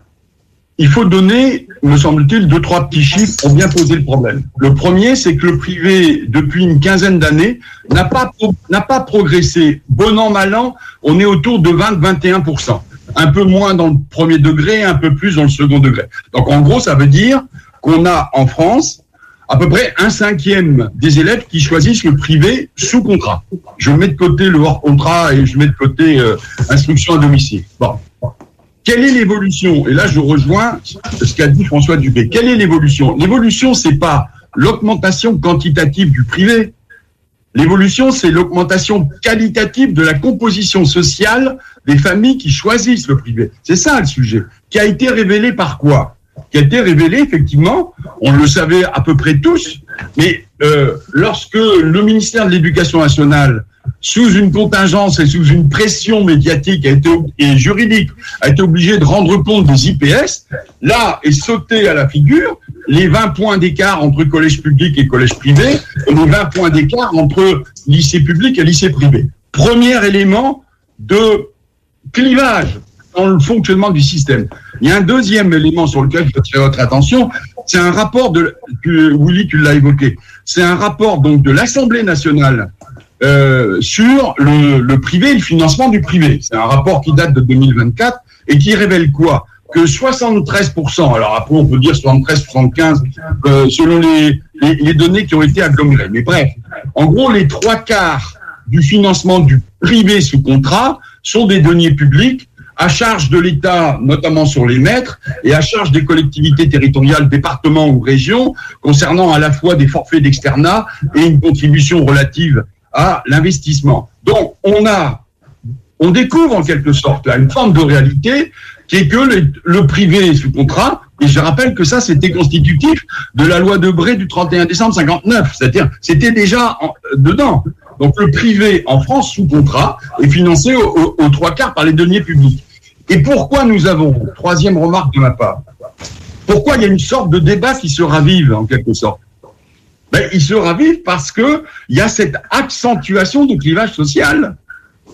Speaker 5: il faut donner, me semble-t-il, deux, trois petits chiffres pour bien poser le problème. Le premier, c'est que le privé, depuis une quinzaine d'années, n'a pas, n'a pas progressé. Bon an, mal an, on est autour de vingt à vingt et un pour cent. Un peu moins dans le premier degré, un peu plus dans le second degré. Donc, en gros, ça veut dire qu'on a en France à peu près un cinquième des élèves qui choisissent le privé sous contrat. Je mets de côté le hors contrat et je mets de côté euh, instruction à domicile. Bon. Quelle est l'évolution ? Et là, je rejoins ce qu'a dit François Dubé. Quelle est l'évolution ? L'évolution, c'est pas l'augmentation quantitative du privé. L'évolution, c'est l'augmentation qualitative de la composition sociale des familles qui choisissent le privé. C'est ça le sujet. Qui a été révélé par quoi ? Qui a été révélé, effectivement, on le savait à peu près tous, mais euh, lorsque le ministère de l'Éducation nationale, sous une contingence et sous une pression médiatique a été, et juridique, a été obligé de rendre compte des I P S, là est sauté à la figure les vingt points d'écart entre collège public et collège privé, et les vingt points d'écart entre lycée public et lycée privé. Premier élément de clivage dans le fonctionnement du système. Il y a un deuxième élément sur lequel je veux attirer votre attention, c'est un rapport de, que, Willy, tu l'as évoqué, c'est un rapport donc de l'Assemblée nationale Euh, sur le, le privé et le financement du privé. C'est un rapport qui date de deux mille vingt-quatre et qui révèle quoi ? Que soixante-treize pour cent, alors après on peut dire soixante-treize, soixante-quinze, euh, selon les, les, les données qui ont été agglomérées. Mais bref, en gros, les trois quarts du financement du privé sous contrat sont des deniers publics à charge de l'État, notamment sur les maîtres, et à charge des collectivités territoriales, départements ou régions, concernant à la fois des forfaits d'externat et une contribution relative à l'investissement. Donc, on a, on découvre en quelque sorte là une forme de réalité qui est que le, le privé sous contrat, et je rappelle que ça, c'était constitutif de la loi Debré du trente et un décembre cinquante-neuf, c'est-à-dire, c'était déjà en, dedans. Donc, le privé en France sous contrat est financé aux au, au trois quarts par les deniers publics. Et pourquoi nous avons, troisième remarque de ma part, pourquoi il y a une sorte de débat qui se ravive en quelque sorte ? Ben, il se ravive parce que il y a cette accentuation du clivage social.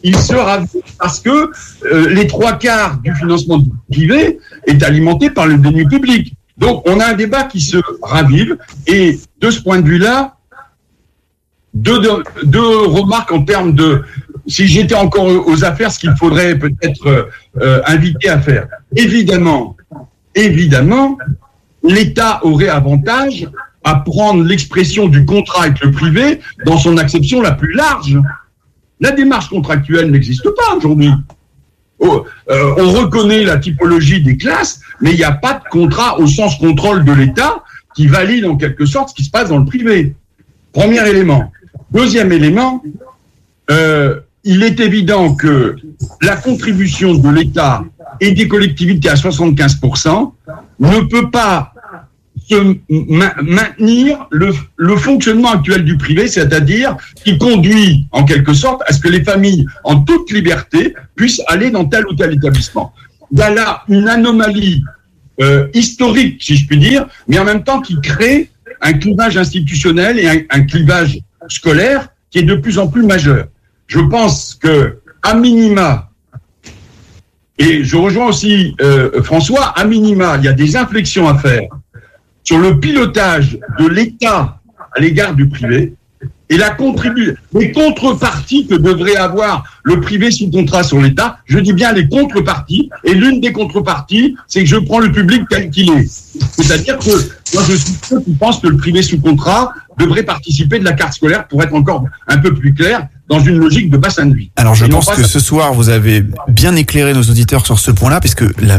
Speaker 5: il se ravive parce que euh, les trois quarts du financement privé est alimenté par le déni public. Donc, on a un débat qui se ravive. Et de ce point de vue-là, deux, deux, deux remarques en termes de... Si j'étais encore aux affaires, ce qu'il faudrait peut-être euh, inviter à faire. Évidemment, évidemment, l'État aurait avantage à prendre l'expression du contrat avec le privé dans son acception la plus large. La démarche contractuelle n'existe pas aujourd'hui. Oh, euh, on reconnaît la typologie des classes, mais il n'y a pas de contrat au sens contrôle de l'État qui valide en quelque sorte ce qui se passe dans le privé. Premier élément. Deuxième élément, euh, il est évident que la contribution de l'État et des collectivités à soixante-quinze pour cent ne peut pas se ma- maintenir le, le fonctionnement actuel du privé, c'est-à-dire qui conduit en quelque sorte à ce que les familles, en toute liberté, puissent aller dans tel ou tel établissement. Il y a là une anomalie euh, historique, si je puis dire, mais en même temps qui crée un clivage institutionnel et un, un clivage scolaire qui est de plus en plus majeur. Je pense que, à minima, et je rejoins aussi euh, François, à minima, il y a des inflexions à faire sur le pilotage de l'État à l'égard du privé et la contribution, les contreparties que devrait avoir le privé sous contrat sur l'État. Je dis bien les contreparties, et l'une des contreparties, c'est que je prends le public tel qu'il est. C'est-à-dire que moi, je suis ceux qui pensent que le privé sous contrat devrait participer de la carte scolaire pour être encore un peu plus clair dans une logique de bassin de vie.
Speaker 3: Alors je pense que ce soir, vous avez bien éclairé nos auditeurs sur ce point-là, puisque la,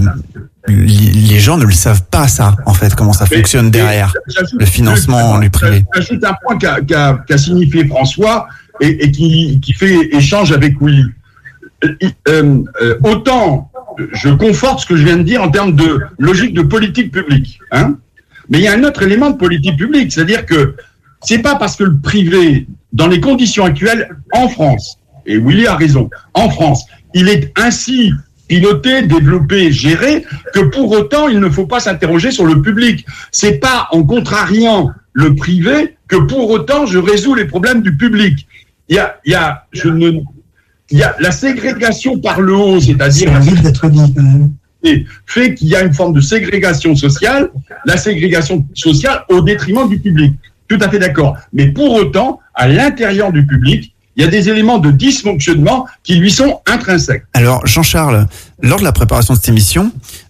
Speaker 3: les gens ne le savent pas, ça, en fait, comment ça fonctionne derrière, le financement du privé.
Speaker 5: J'ajoute un point qu'a, qu'a, qu'a signifié François et, et qui, qui fait échange avec Willy. Euh, euh, autant je conforte ce que je viens de dire en termes de logique de politique publique, hein, mais il y a un autre élément de politique publique, c'est-à-dire que c'est pas parce que le privé, dans les conditions actuelles, en France, et Willy a raison, en France, il est ainsi piloté, développé, géré, que pour autant, il ne faut pas s'interroger sur le public. C'est pas en contrariant le privé que pour autant je résous les problèmes du public. Il y a, il y a, je ne, il y a la ségrégation par le haut, c'est-à-dire...
Speaker 4: C'est envie d'être dit, quand même.
Speaker 5: Et fait qu'il y a une forme de ségrégation sociale, la ségrégation sociale au détriment du public. Tout à fait d'accord. Mais pour autant, à l'intérieur du public, il y a des éléments de dysfonctionnement qui lui sont intrinsèques.
Speaker 3: Alors, Jean-Charles, lors de la préparation de cette émission,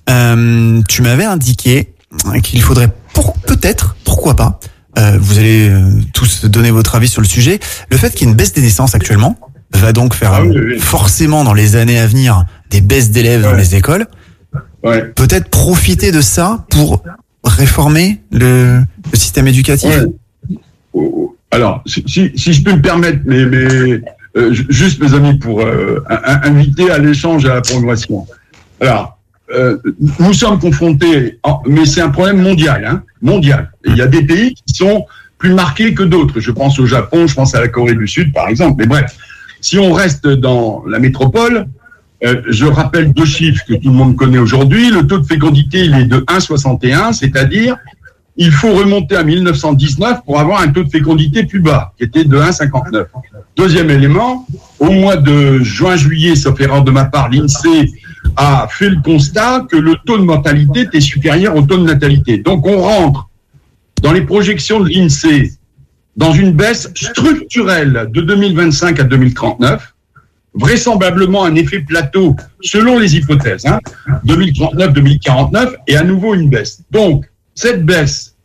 Speaker 3: euh, tu m'avais indiqué qu'il faudrait pour, peut-être, pourquoi pas, euh, vous allez euh, tous donner votre avis sur le sujet, le fait qu'il y ait une baisse des naissances actuellement va donc faire ah oui, oui. forcément dans les années à venir des baisses d'élèves ouais. dans les écoles. Ouais. Peut-être profiter de ça pour réformer le, le système éducatif.
Speaker 5: Ouais. Alors, si, si, si je peux me permettre, mais, mais euh, juste mes amis, pour euh, inviter à l'échange et à la progression. Alors, euh, nous sommes confrontés, mais c'est un problème mondial, hein, mondial. Et il y a des pays qui sont plus marqués que d'autres. Je pense au Japon, je pense à la Corée du Sud, par exemple. Mais bref, si on reste dans la métropole, euh, je rappelle deux chiffres que tout le monde connaît aujourd'hui. Le taux de fécondité, il est de un virgule soixante et un, c'est-à-dire il faut remonter à mille neuf cent dix-neuf pour avoir un taux de fécondité plus bas, qui était de un virgule cinquante-neuf. Deuxième élément, au mois de juin-juillet, sauf erreur de ma part, l'INSEE a fait le constat que le taux de mortalité était supérieur au taux de natalité. Donc on rentre dans les projections de l'INSEE dans une baisse structurelle de deux mille vingt-cinq à deux mille trente-neuf, vraisemblablement un effet plateau selon les hypothèses, hein, deux mille trente-neuf, deux mille quarante-neuf, et à nouveau une baisse. Donc, cette baisse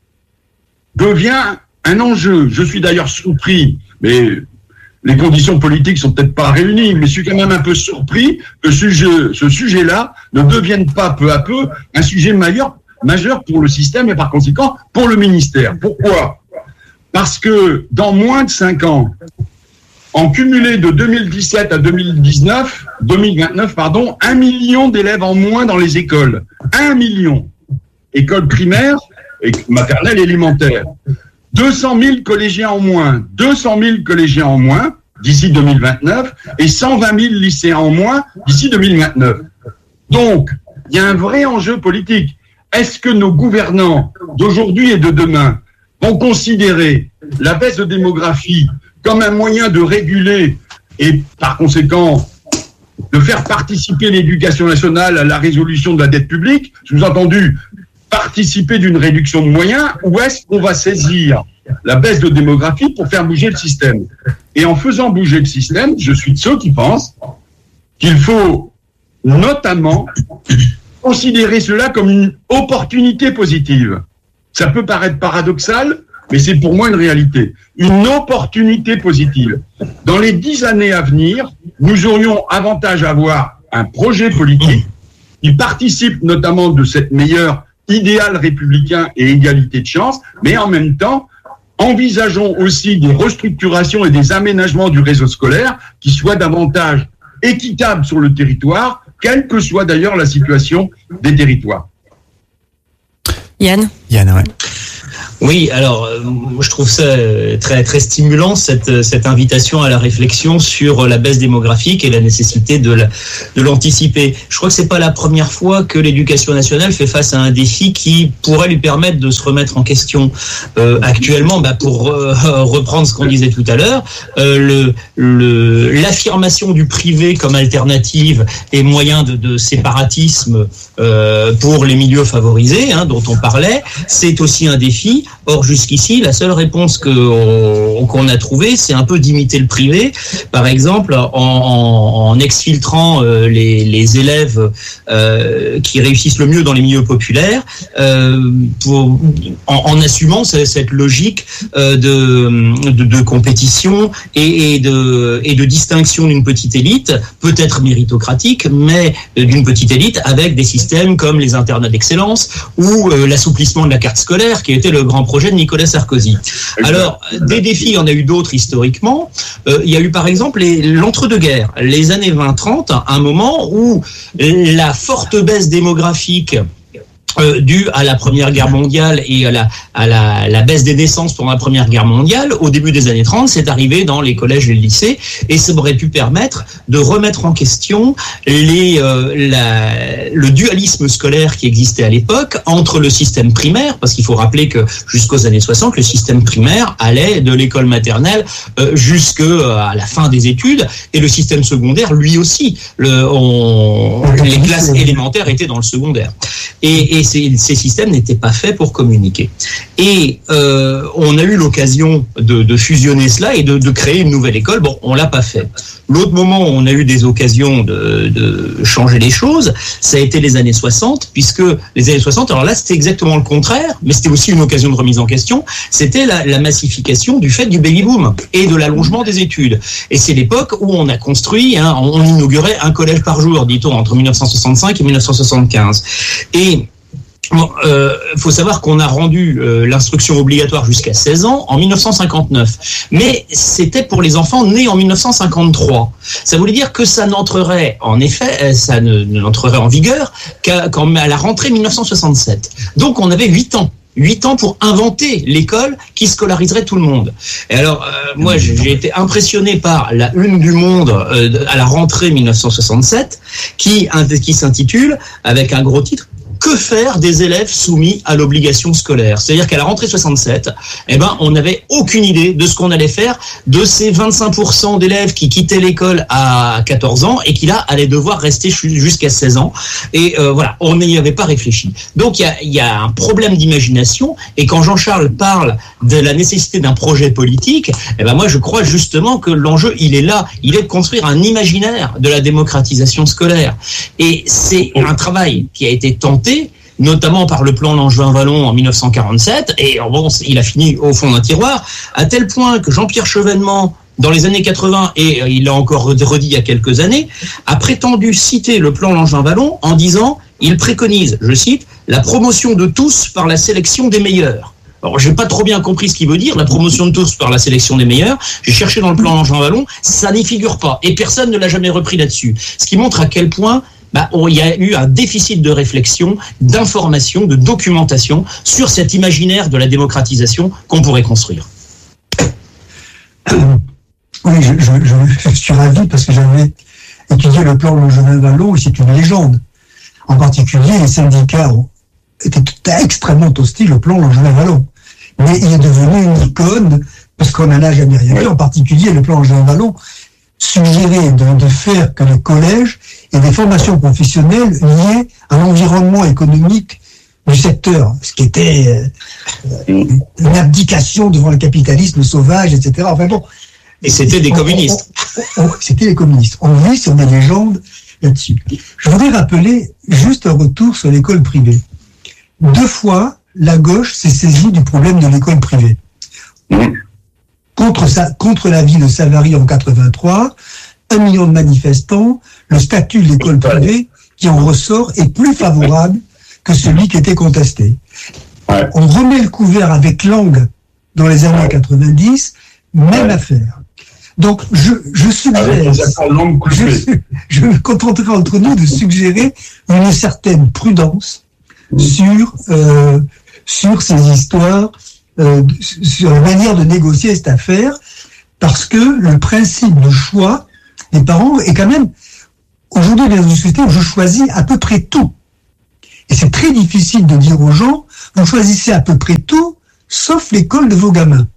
Speaker 5: devient un enjeu. Je suis d'ailleurs surpris, mais les conditions politiques sont peut-être pas réunies, mais je suis quand même un peu surpris que ce, jeu, ce sujet-là ne devienne pas peu à peu un sujet majeur, majeur pour le système et par conséquent pour le ministère. Pourquoi ? Parce que dans moins de cinq ans, en cumulé de deux mille dix-sept à deux mille dix-neuf, deux mille vingt-neuf, pardon, un million d'élèves en moins dans les écoles. Un million. École primaire, et maternelle, élémentaire. deux cent mille collégiens en moins. deux cent mille collégiens en moins d'ici deux mille vingt-neuf et cent vingt mille lycéens en moins d'ici deux mille vingt-neuf. Donc, il y a un vrai enjeu politique. Est-ce que nos gouvernants d'aujourd'hui et de demain vont considérer la baisse de démographie comme un moyen de réguler et par conséquent de faire participer l'éducation nationale à la résolution de la dette publique, sous-entendu participer d'une réduction de moyens, ou est-ce qu'on va saisir la baisse de démographie pour faire bouger le système? Et en faisant bouger le système, je suis de ceux qui pensent qu'il faut notamment considérer cela comme une opportunité positive. Ça peut paraître paradoxal, mais c'est pour moi une réalité. Une opportunité positive. Dans les dix années à venir, nous aurions avantage à avoir un projet politique qui participe notamment de cette meilleure idéal républicain et égalité de chance, mais en même temps, envisageons aussi des restructurations et des aménagements du réseau scolaire qui soient davantage équitables sur le territoire, quelle que soit d'ailleurs la situation des territoires.
Speaker 2: Yann
Speaker 3: Yann, ouais.
Speaker 6: Oui, alors euh, je trouve ça très très stimulant cette cette invitation à la réflexion sur la baisse démographique et la nécessité de la, de l'anticiper. Je crois que c'est pas la première fois que l'éducation nationale fait face à un défi qui pourrait lui permettre de se remettre en question. Euh, actuellement, bah pour euh, reprendre ce qu'on disait tout à l'heure, euh, le le l'affirmation du privé comme alternative et moyen de, de séparatisme euh, pour les milieux favorisés, hein, dont on parlait, c'est aussi un défi. Or, jusqu'ici, la seule réponse que on, qu'on a trouvée, c'est un peu d'imiter le privé. Par exemple, en, en, en exfiltrant euh, les, les élèves euh, qui réussissent le mieux dans les milieux populaires, euh, pour, en, en assumant cette logique euh, de, de, de compétition et, et, de, et de distinction d'une petite élite, peut-être méritocratique, mais d'une petite élite avec des systèmes comme les internats d'excellence ou euh, l'assouplissement de la carte scolaire, qui était le grand projet de Nicolas Sarkozy. Alors, des défis, il y en a eu d'autres historiquement. Euh, il y a eu par exemple les, l'entre-deux-guerres, les années vingt trente, un moment où la forte baisse démographique Euh, dû à la Première Guerre mondiale et à la à la, la baisse des naissances pendant la Première Guerre mondiale, au début des années trente, c'est arrivé dans les collèges et les lycées, et ça aurait pu permettre de remettre en question les euh, la, le dualisme scolaire qui existait à l'époque entre le système primaire, parce qu'il faut rappeler que jusqu'aux années soixante, le système primaire allait de l'école maternelle euh, jusqu'à la fin des études, et le système secondaire, lui aussi, le, on, les classes élémentaires étaient dans le secondaire. Et, et ces, ces systèmes n'étaient pas faits pour communiquer. Et euh, on a eu l'occasion de, de fusionner cela et de, de créer une nouvelle école. Bon, on l'a pas fait. L'autre moment où on a eu des occasions de, de changer les choses, ça a été les années soixante, puisque les années soixante, alors là, c'était exactement le contraire, mais c'était aussi une occasion de remise en question, c'était la, la massification du fait du baby-boom et de l'allongement des études. Et c'est l'époque où on a construit, hein, on inaugurait un collège par jour, dit-on, entre mille neuf cent soixante-cinq et mille neuf cent soixante-quinze. Et Bon, euh, faut savoir qu'on a rendu euh, l'instruction obligatoire jusqu'à seize ans en mille neuf cent cinquante-neuf. Mais c'était pour les enfants nés en mille neuf cent cinquante-trois. Ça voulait dire que ça n'entrerait, en effet, ça ne, ne n'entrerait en vigueur qu'à, qu'à la rentrée mille neuf cent soixante-sept. Donc on avait huit ans. Huit ans pour inventer l'école qui scolariserait tout le monde. Et alors, euh, moi, j'ai, j'ai été impressionné par la une du Monde euh, à la rentrée mille neuf cent soixante-sept, qui, qui s'intitule, avec un gros titre, que faire des élèves soumis à l'obligation scolaire? C'est-à-dire qu'à la rentrée soixante-sept, eh ben, on n'avait aucune idée de ce qu'on allait faire de ces vingt-cinq pour cent d'élèves qui quittaient l'école à quatorze ans et qui là allaient devoir rester jusqu'à seize ans. Et euh, voilà, on n'y avait pas réfléchi. Donc il y a, il y a un problème d'imagination. Et quand Jean-Charles parle de la nécessité d'un projet politique, eh ben moi je crois justement que l'enjeu il est là, il est de construire un imaginaire de la démocratisation scolaire. Et c'est un travail qui a été tenté, notamment par le plan Langevin-Wallon en mille neuf cent quarante-sept, et bon, il a fini au fond d'un tiroir, à tel point que Jean-Pierre Chevènement, dans les années quatre-vingts, et il l'a encore redit il y a quelques années, a prétendu citer le plan Langevin-Wallon en disant, il préconise, je cite, la promotion de tous par la sélection des meilleurs. Alors, j'ai pas trop bien compris ce qu'il veut dire, la promotion de tous par la sélection des meilleurs. J'ai cherché dans le plan Langevin-Wallon, ça n'y figure pas, et personne ne l'a jamais repris là-dessus. Ce qui montre à quel point bah, il y a eu un déficit de réflexion, d'information, de documentation sur cet imaginaire de la démocratisation qu'on pourrait construire.
Speaker 4: Oui, je, je, je suis ravi parce que j'avais étudié le plan Langevin-Wallon et c'est une légende. En particulier, les syndicats étaient extrêmement hostiles au plan Langevin-Wallon. Mais il est devenu une icône parce qu'on n'en a jamais rien vu, en particulier le plan Langevin-Wallon. suggéré de, de faire que les collèges aient des formations professionnelles liées à l'environnement économique du secteur, ce qui était euh, une abdication devant le capitalisme sauvage, et cetera. Enfin bon.
Speaker 6: Et c'était des
Speaker 4: on,
Speaker 6: communistes.
Speaker 4: On, on, on, c'était les communistes. On vit sur des légendes là-dessus. Je voudrais rappeler juste un retour sur l'école privée. Deux fois, la gauche s'est saisie du problème de l'école privée. Contre, sa, contre l'avis de Savary en quatre-vingt-trois, un million de manifestants, le statut de l'école privée qui en ressort est plus favorable que celui qui était contesté. Ouais. On remet le couvert avec Lang dans les années ouais. quatre-vingt-dix, même ouais. affaire. Donc, je, je suggère, je, je me contenterai entre nous de suggérer une certaine prudence mmh. sur, euh, sur ces histoires, euh, sur la manière de négocier cette affaire, parce que le principe de choix des parents est quand même, aujourd'hui, dans une société où je choisis à peu près tout. Et c'est très difficile de dire aux gens, vous choisissez à peu près tout, sauf l'école de vos gamins.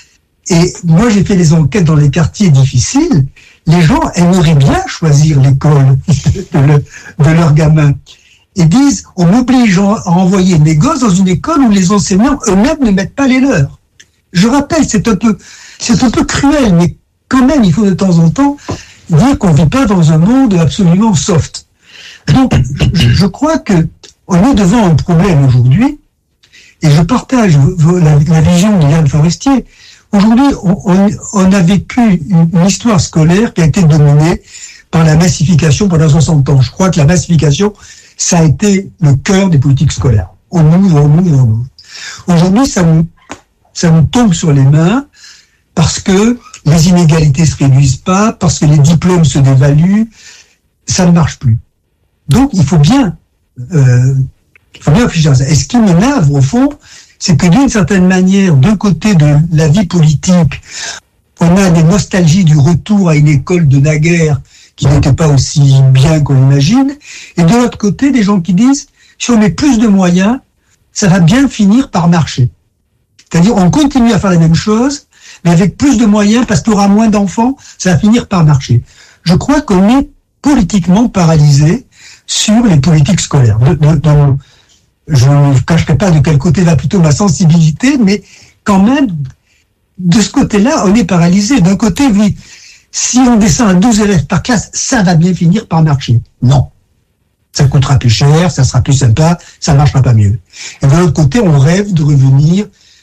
Speaker 4: Et moi, j'ai fait des enquêtes dans les quartiers difficiles. Les gens aimeraient bien choisir l'école de, le, de leurs gamins. Ils disent, on m'oblige à envoyer mes gosses dans une école où les enseignants eux-mêmes ne mettent pas les leurs. Je rappelle, c'est un peu, c'est un peu cruel, mais quand même, il faut de temps en temps dire qu'on ne vit pas dans un monde absolument soft. Donc, je, je crois que on est devant un problème aujourd'hui, et je partage la, la vision de Yann Forestier. Aujourd'hui, on, on, on a vécu une, une histoire scolaire qui a été dominée par la massification pendant soixante ans. Je crois que la massification, ça a été le cœur des politiques scolaires. On ouvre, on ouvre, on ouvre. Aujourd'hui, ça nous, ça nous tombe sur les mains parce que les inégalités se réduisent pas, parce que les diplômes se dévaluent, ça ne marche plus. Donc, il faut bien, euh, il faut bien réfléchir à ça. Et ce qui m'énerve, au fond, c'est que d'une certaine manière, d'un côté de la vie politique, on a des nostalgies du retour à une école de naguère qui n'était pas aussi bien qu'on l'imagine, et de l'autre côté, des gens qui disent, si on met plus de moyens, ça va bien finir par marcher. C'est-à-dire, on continue à faire la même chose, mais avec plus de moyens, parce qu'il y aura moins d'enfants, ça va finir par marcher. Je crois qu'on est politiquement paralysé sur les politiques scolaires. De, de, de, je ne cacherai pas de quel côté va plutôt ma sensibilité, mais quand même, de ce côté-là, on est paralysé. D'un côté, oui, si on descend à douze élèves par classe, ça va bien finir par marcher. Non. Ça coûtera plus cher, ça sera plus sympa, ça marchera pas mieux. Et de l'autre côté, on rêve de revenir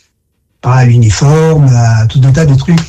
Speaker 4: à l'uniforme, à tout un tas de trucs.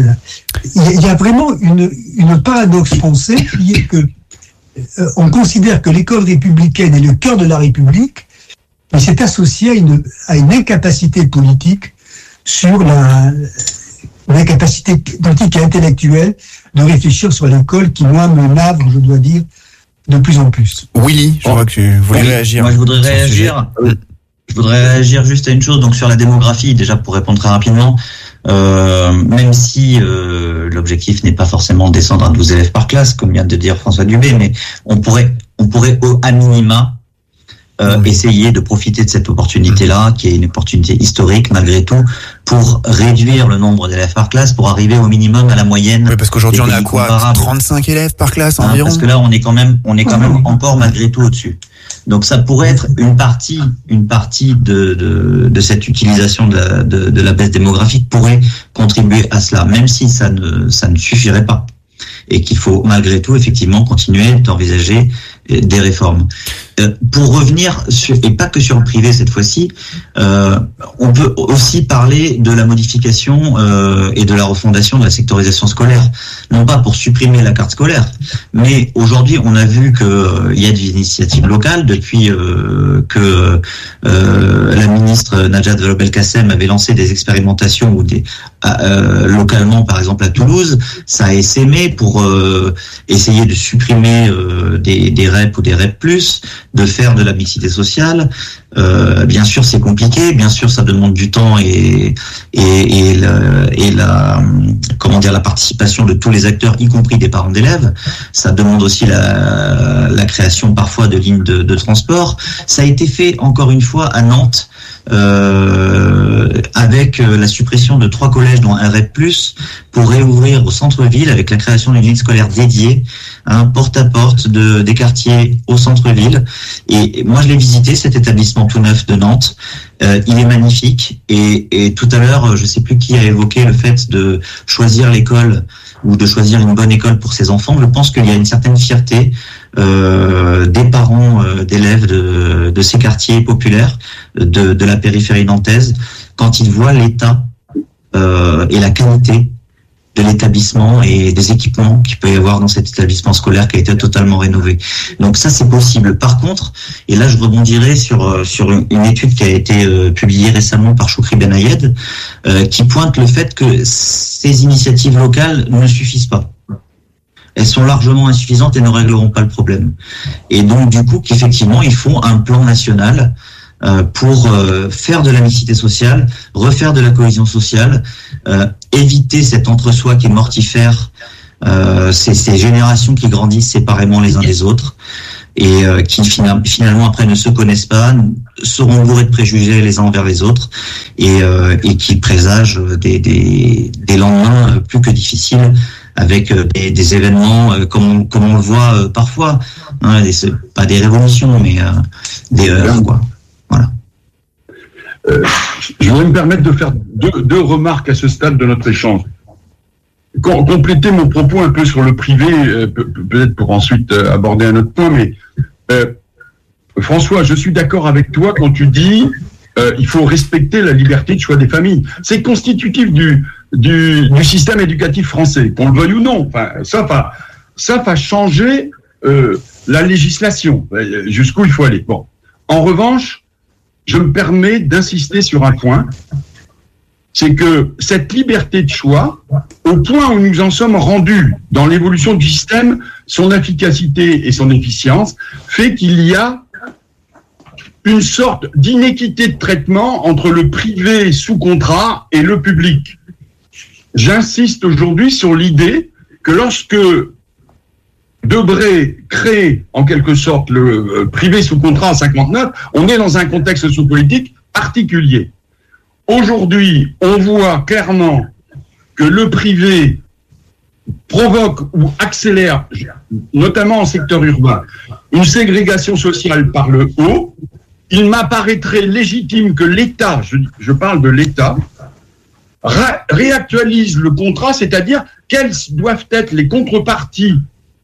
Speaker 4: Il y a vraiment une, une paradoxe française qui est que euh, on considère que l'école républicaine est le cœur de la République, mais c'est associé à une, à une incapacité politique sur la, l'incapacité politique et intellectuelle de réfléchir sur l'école qui, moi, me navre, je dois dire, de plus en plus.
Speaker 3: Willy, je oh. vois que tu voulais oui, réagir.
Speaker 1: Moi, je voudrais réagir. Je voudrais réagir juste à une chose, donc sur la démographie, déjà pour répondre très rapidement, euh, même si euh, l'objectif n'est pas forcément de descendre à douze élèves par classe, comme vient de dire François Dubé, mais on pourrait, on pourrait au à minima euh, oui. essayer de profiter de cette opportunité-là, qui est une opportunité historique malgré tout, pour réduire le nombre d'élèves par classe, pour arriver au minimum à la moyenne.
Speaker 3: Oui, parce qu'aujourd'hui on est à quoi, trente-cinq élèves par classe environ.
Speaker 1: Hein, parce que là on est quand même, on est quand même encore malgré tout au-dessus. Donc ça pourrait être une partie, une partie de de, de cette utilisation de la, de, de la baisse démographique pourrait contribuer à cela, même si ça ne ça ne suffirait pas, et qu'il faut malgré tout effectivement continuer d'envisager des réformes. Euh, pour revenir sur, et pas que sur le privé cette fois-ci, euh, on peut aussi parler de la modification euh, et de la refondation de la sectorisation scolaire, non pas pour supprimer la carte scolaire, mais aujourd'hui on a vu que euh, il y a des initiatives locales depuis euh, que euh, la ministre Najat Vallaud-Belkacem avait lancé des expérimentations ou des euh, localement, par exemple à Toulouse, ça a essaimé pour euh, essayer de supprimer euh, des, des R E P ou des R E P plus, de faire de la mixité sociale. Euh, bien sûr, c'est compliqué. Bien sûr, ça demande du temps et et et, le, et la comment dire la participation de tous les acteurs, y compris des parents d'élèves. Ça demande aussi la la création parfois de lignes de, de transport. Ça a été fait encore une fois à Nantes. Euh, à avec euh, la suppression de trois collèges dont un R E P plus, pour réouvrir au centre-ville avec la création d'une ligne scolaire dédiée, hein, porte à porte de, des quartiers au centre-ville. Et, et moi, je l'ai visité, cet établissement tout neuf de Nantes. Euh, il est magnifique. Et, et tout à l'heure, je ne sais plus qui a évoqué le fait de choisir l'école ou de choisir une bonne école pour ses enfants. Je pense qu'il y a une certaine fierté euh, des parents euh, d'élèves de, de ces quartiers populaires de, de la périphérie nantaise quand ils voient l'état euh, et la qualité de l'établissement et des équipements qu'il peut y avoir dans cet établissement scolaire qui a été totalement rénové. Donc ça, c'est possible. Par contre, et là je rebondirai sur sur une étude qui a été euh, publiée récemment par Choukri Benayed, euh, qui pointe le fait que ces initiatives locales ne suffisent pas. Elles sont largement insuffisantes et ne régleront pas le problème. Et donc du coup, qu'effectivement, il faut un plan national euh, pour euh, faire de la mixité sociale, refaire de la cohésion sociale, euh, éviter cet entre-soi qui est mortifère, euh, ces, ces générations qui grandissent séparément les uns des autres et euh, qui finalement après ne se connaissent pas, seront bourrés de préjugés les uns envers les autres et, euh, et qui présagent des, des, des lendemains plus que difficiles avec des, des événements euh, comme, on, comme on le voit euh, parfois, hein, des, pas des révolutions mais euh, des heurts, quoi. Voilà.
Speaker 5: Euh, je voudrais me permettre de faire deux, deux remarques à ce stade de notre échange. Com- compléter mon propos un peu sur le privé, euh, pe- peut-être pour ensuite euh, aborder un autre point, mais euh, François, je suis d'accord avec toi quand tu dis euh, il faut respecter la liberté de choix des familles. C'est constitutif du, du, du système éducatif français, qu'on le veuille ou non. Enfin, ça va, ça va changer euh, la législation, jusqu'où il faut aller. Bon. En revanche, je me permets d'insister sur un point, c'est que cette liberté de choix, au point où nous en sommes rendus dans l'évolution du système, son efficacité et son efficience, fait qu'il y a une sorte d'inéquité de traitement entre le privé sous contrat et le public. J'insiste aujourd'hui sur l'idée que lorsque Debré crée en quelque sorte le euh, privé sous contrat en cinquante-neuf, on est dans un contexte sociopolitique particulier. Aujourd'hui, on voit clairement que le privé provoque ou accélère, notamment en secteur urbain, une ségrégation sociale par le haut. Il m'apparaîtrait légitime que l'État, je, je parle de l'État, ré- réactualise le contrat, c'est-à-dire quelles doivent être les contreparties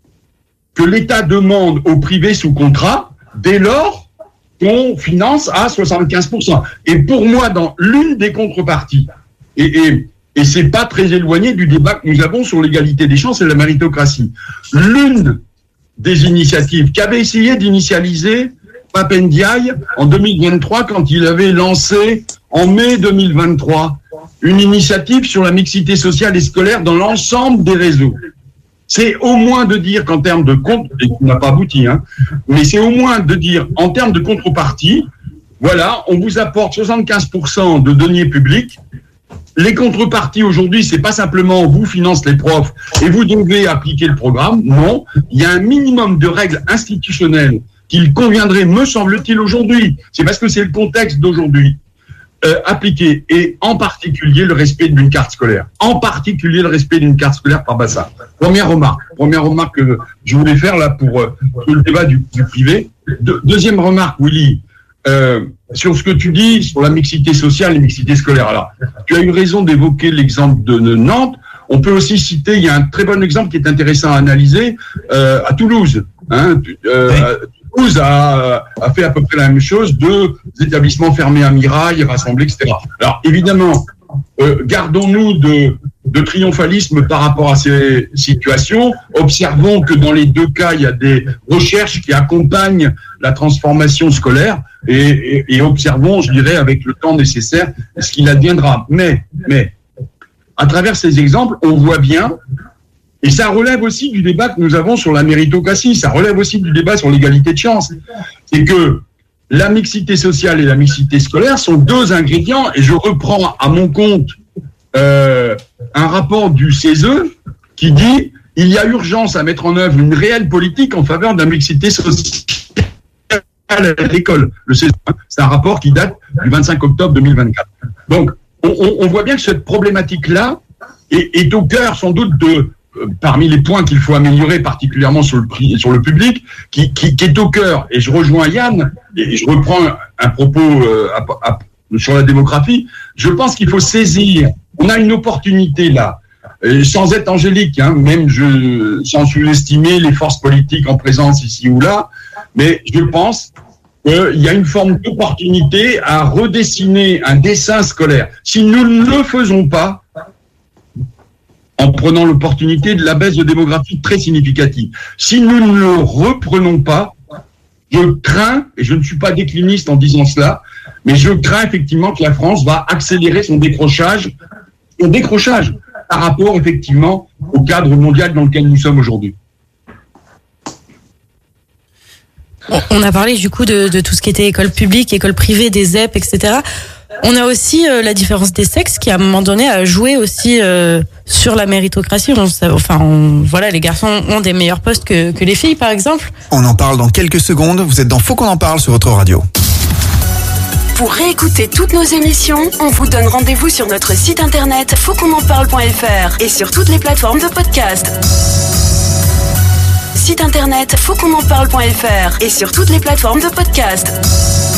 Speaker 5: que l'État demande au privé sous contrat dès lors qu'on finance à soixante-quinze pour cent. Et pour moi, dans l'une des contreparties, et, et, et c'est pas très éloigné du débat que nous avons sur l'égalité des chances et la méritocratie, l'une des initiatives qu'avait essayé d'initialiser Pape Ndiaye en deux mille vingt-trois quand il avait lancé en mai deux mille vingt-trois une initiative sur la mixité sociale et scolaire dans l'ensemble des réseaux. C'est au moins de dire qu'en termes de compte, et qui n'a pas abouti, hein, mais c'est au moins de dire en termes de contrepartie, voilà, on vous apporte soixante-quinze pour cent de deniers publics. Les contreparties aujourd'hui, c'est pas simplement vous finance les profs et vous devez appliquer le programme. Non, il y a un minimum de règles institutionnelles qu'il conviendrait, me semble-t-il, aujourd'hui. C'est parce que c'est le contexte d'aujourd'hui. Euh, appliquer, et en particulier le respect d'une carte scolaire. En particulier le respect d'une carte scolaire par bassin. Première remarque. Première remarque que je voulais faire là pour, euh, pour le débat du, du privé. De, deuxième remarque, Willy, euh, sur ce que tu dis sur la mixité sociale et la mixité scolaire. Alors, tu as eu raison d'évoquer l'exemple de, de Nantes. On peut aussi citer, il y a un très bon exemple qui est intéressant à analyser, euh, à Toulouse. Hein, euh, oui. Toulouse a, a fait à peu près la même chose, deux établissements fermés à Mirail, rassemblés, et cetera. Alors, évidemment, euh, gardons-nous de, de triomphalisme par rapport à ces situations. Observons que dans les deux cas, il y a des recherches qui accompagnent la transformation scolaire et, et, et observons, je dirais, avec le temps nécessaire, ce qu'il adviendra. Mais, mais, à travers ces exemples, on voit bien. Et ça relève aussi du débat que nous avons sur la méritocratie, ça relève aussi du débat sur l'égalité de chance. C'est que la mixité sociale et la mixité scolaire sont deux ingrédients, et je reprends à mon compte euh, un rapport du C E S E qui dit « Il y a urgence à mettre en œuvre une réelle politique en faveur de la mixité sociale à l'école ». Le C E S E, c'est un rapport qui date du vingt-cinq octobre deux mille vingt-quatre. Donc, on, on, on voit bien que cette problématique-là est, est au cœur sans doute de euh, parmi les points qu'il faut améliorer, particulièrement sur le prix, sur le public, qui, qui, qui est au cœur. Et je rejoins Yann et je reprends un propos euh, à, à, sur la démographie. Je pense qu'il faut saisir. On a une opportunité là. Et sans être angélique, hein, même je, sans sous-estimer les forces politiques en présence ici ou là, mais je pense qu'il y a une forme d'opportunité à redessiner un dessin scolaire. Si nous ne le faisons pas, en prenant l'opportunité de la baisse de démographie très significative, si nous ne le reprenons pas, je crains, et je ne suis pas décliniste en disant cela, mais je crains effectivement que la France va accélérer son décrochage, son décrochage, par rapport, effectivement, au cadre mondial dans lequel nous sommes aujourd'hui.
Speaker 2: On a parlé, du coup, de, de tout ce qui était école publique, école privée, des Z E P, et cetera. On a aussi euh, la différence des sexes qui, à un moment donné, a joué aussi euh, sur la méritocratie. On, enfin, on, voilà, les garçons ont des meilleurs postes que, que les filles, par exemple.
Speaker 3: On en parle dans quelques secondes. Vous êtes dans Faut qu'on en parle sur votre radio.
Speaker 7: Pour réécouter toutes nos émissions, on vous donne rendez-vous sur notre site internet faut qu'on en parle point f r et sur toutes les plateformes de podcast. Site internet faut qu'on en parle point f r et sur toutes les plateformes de podcast.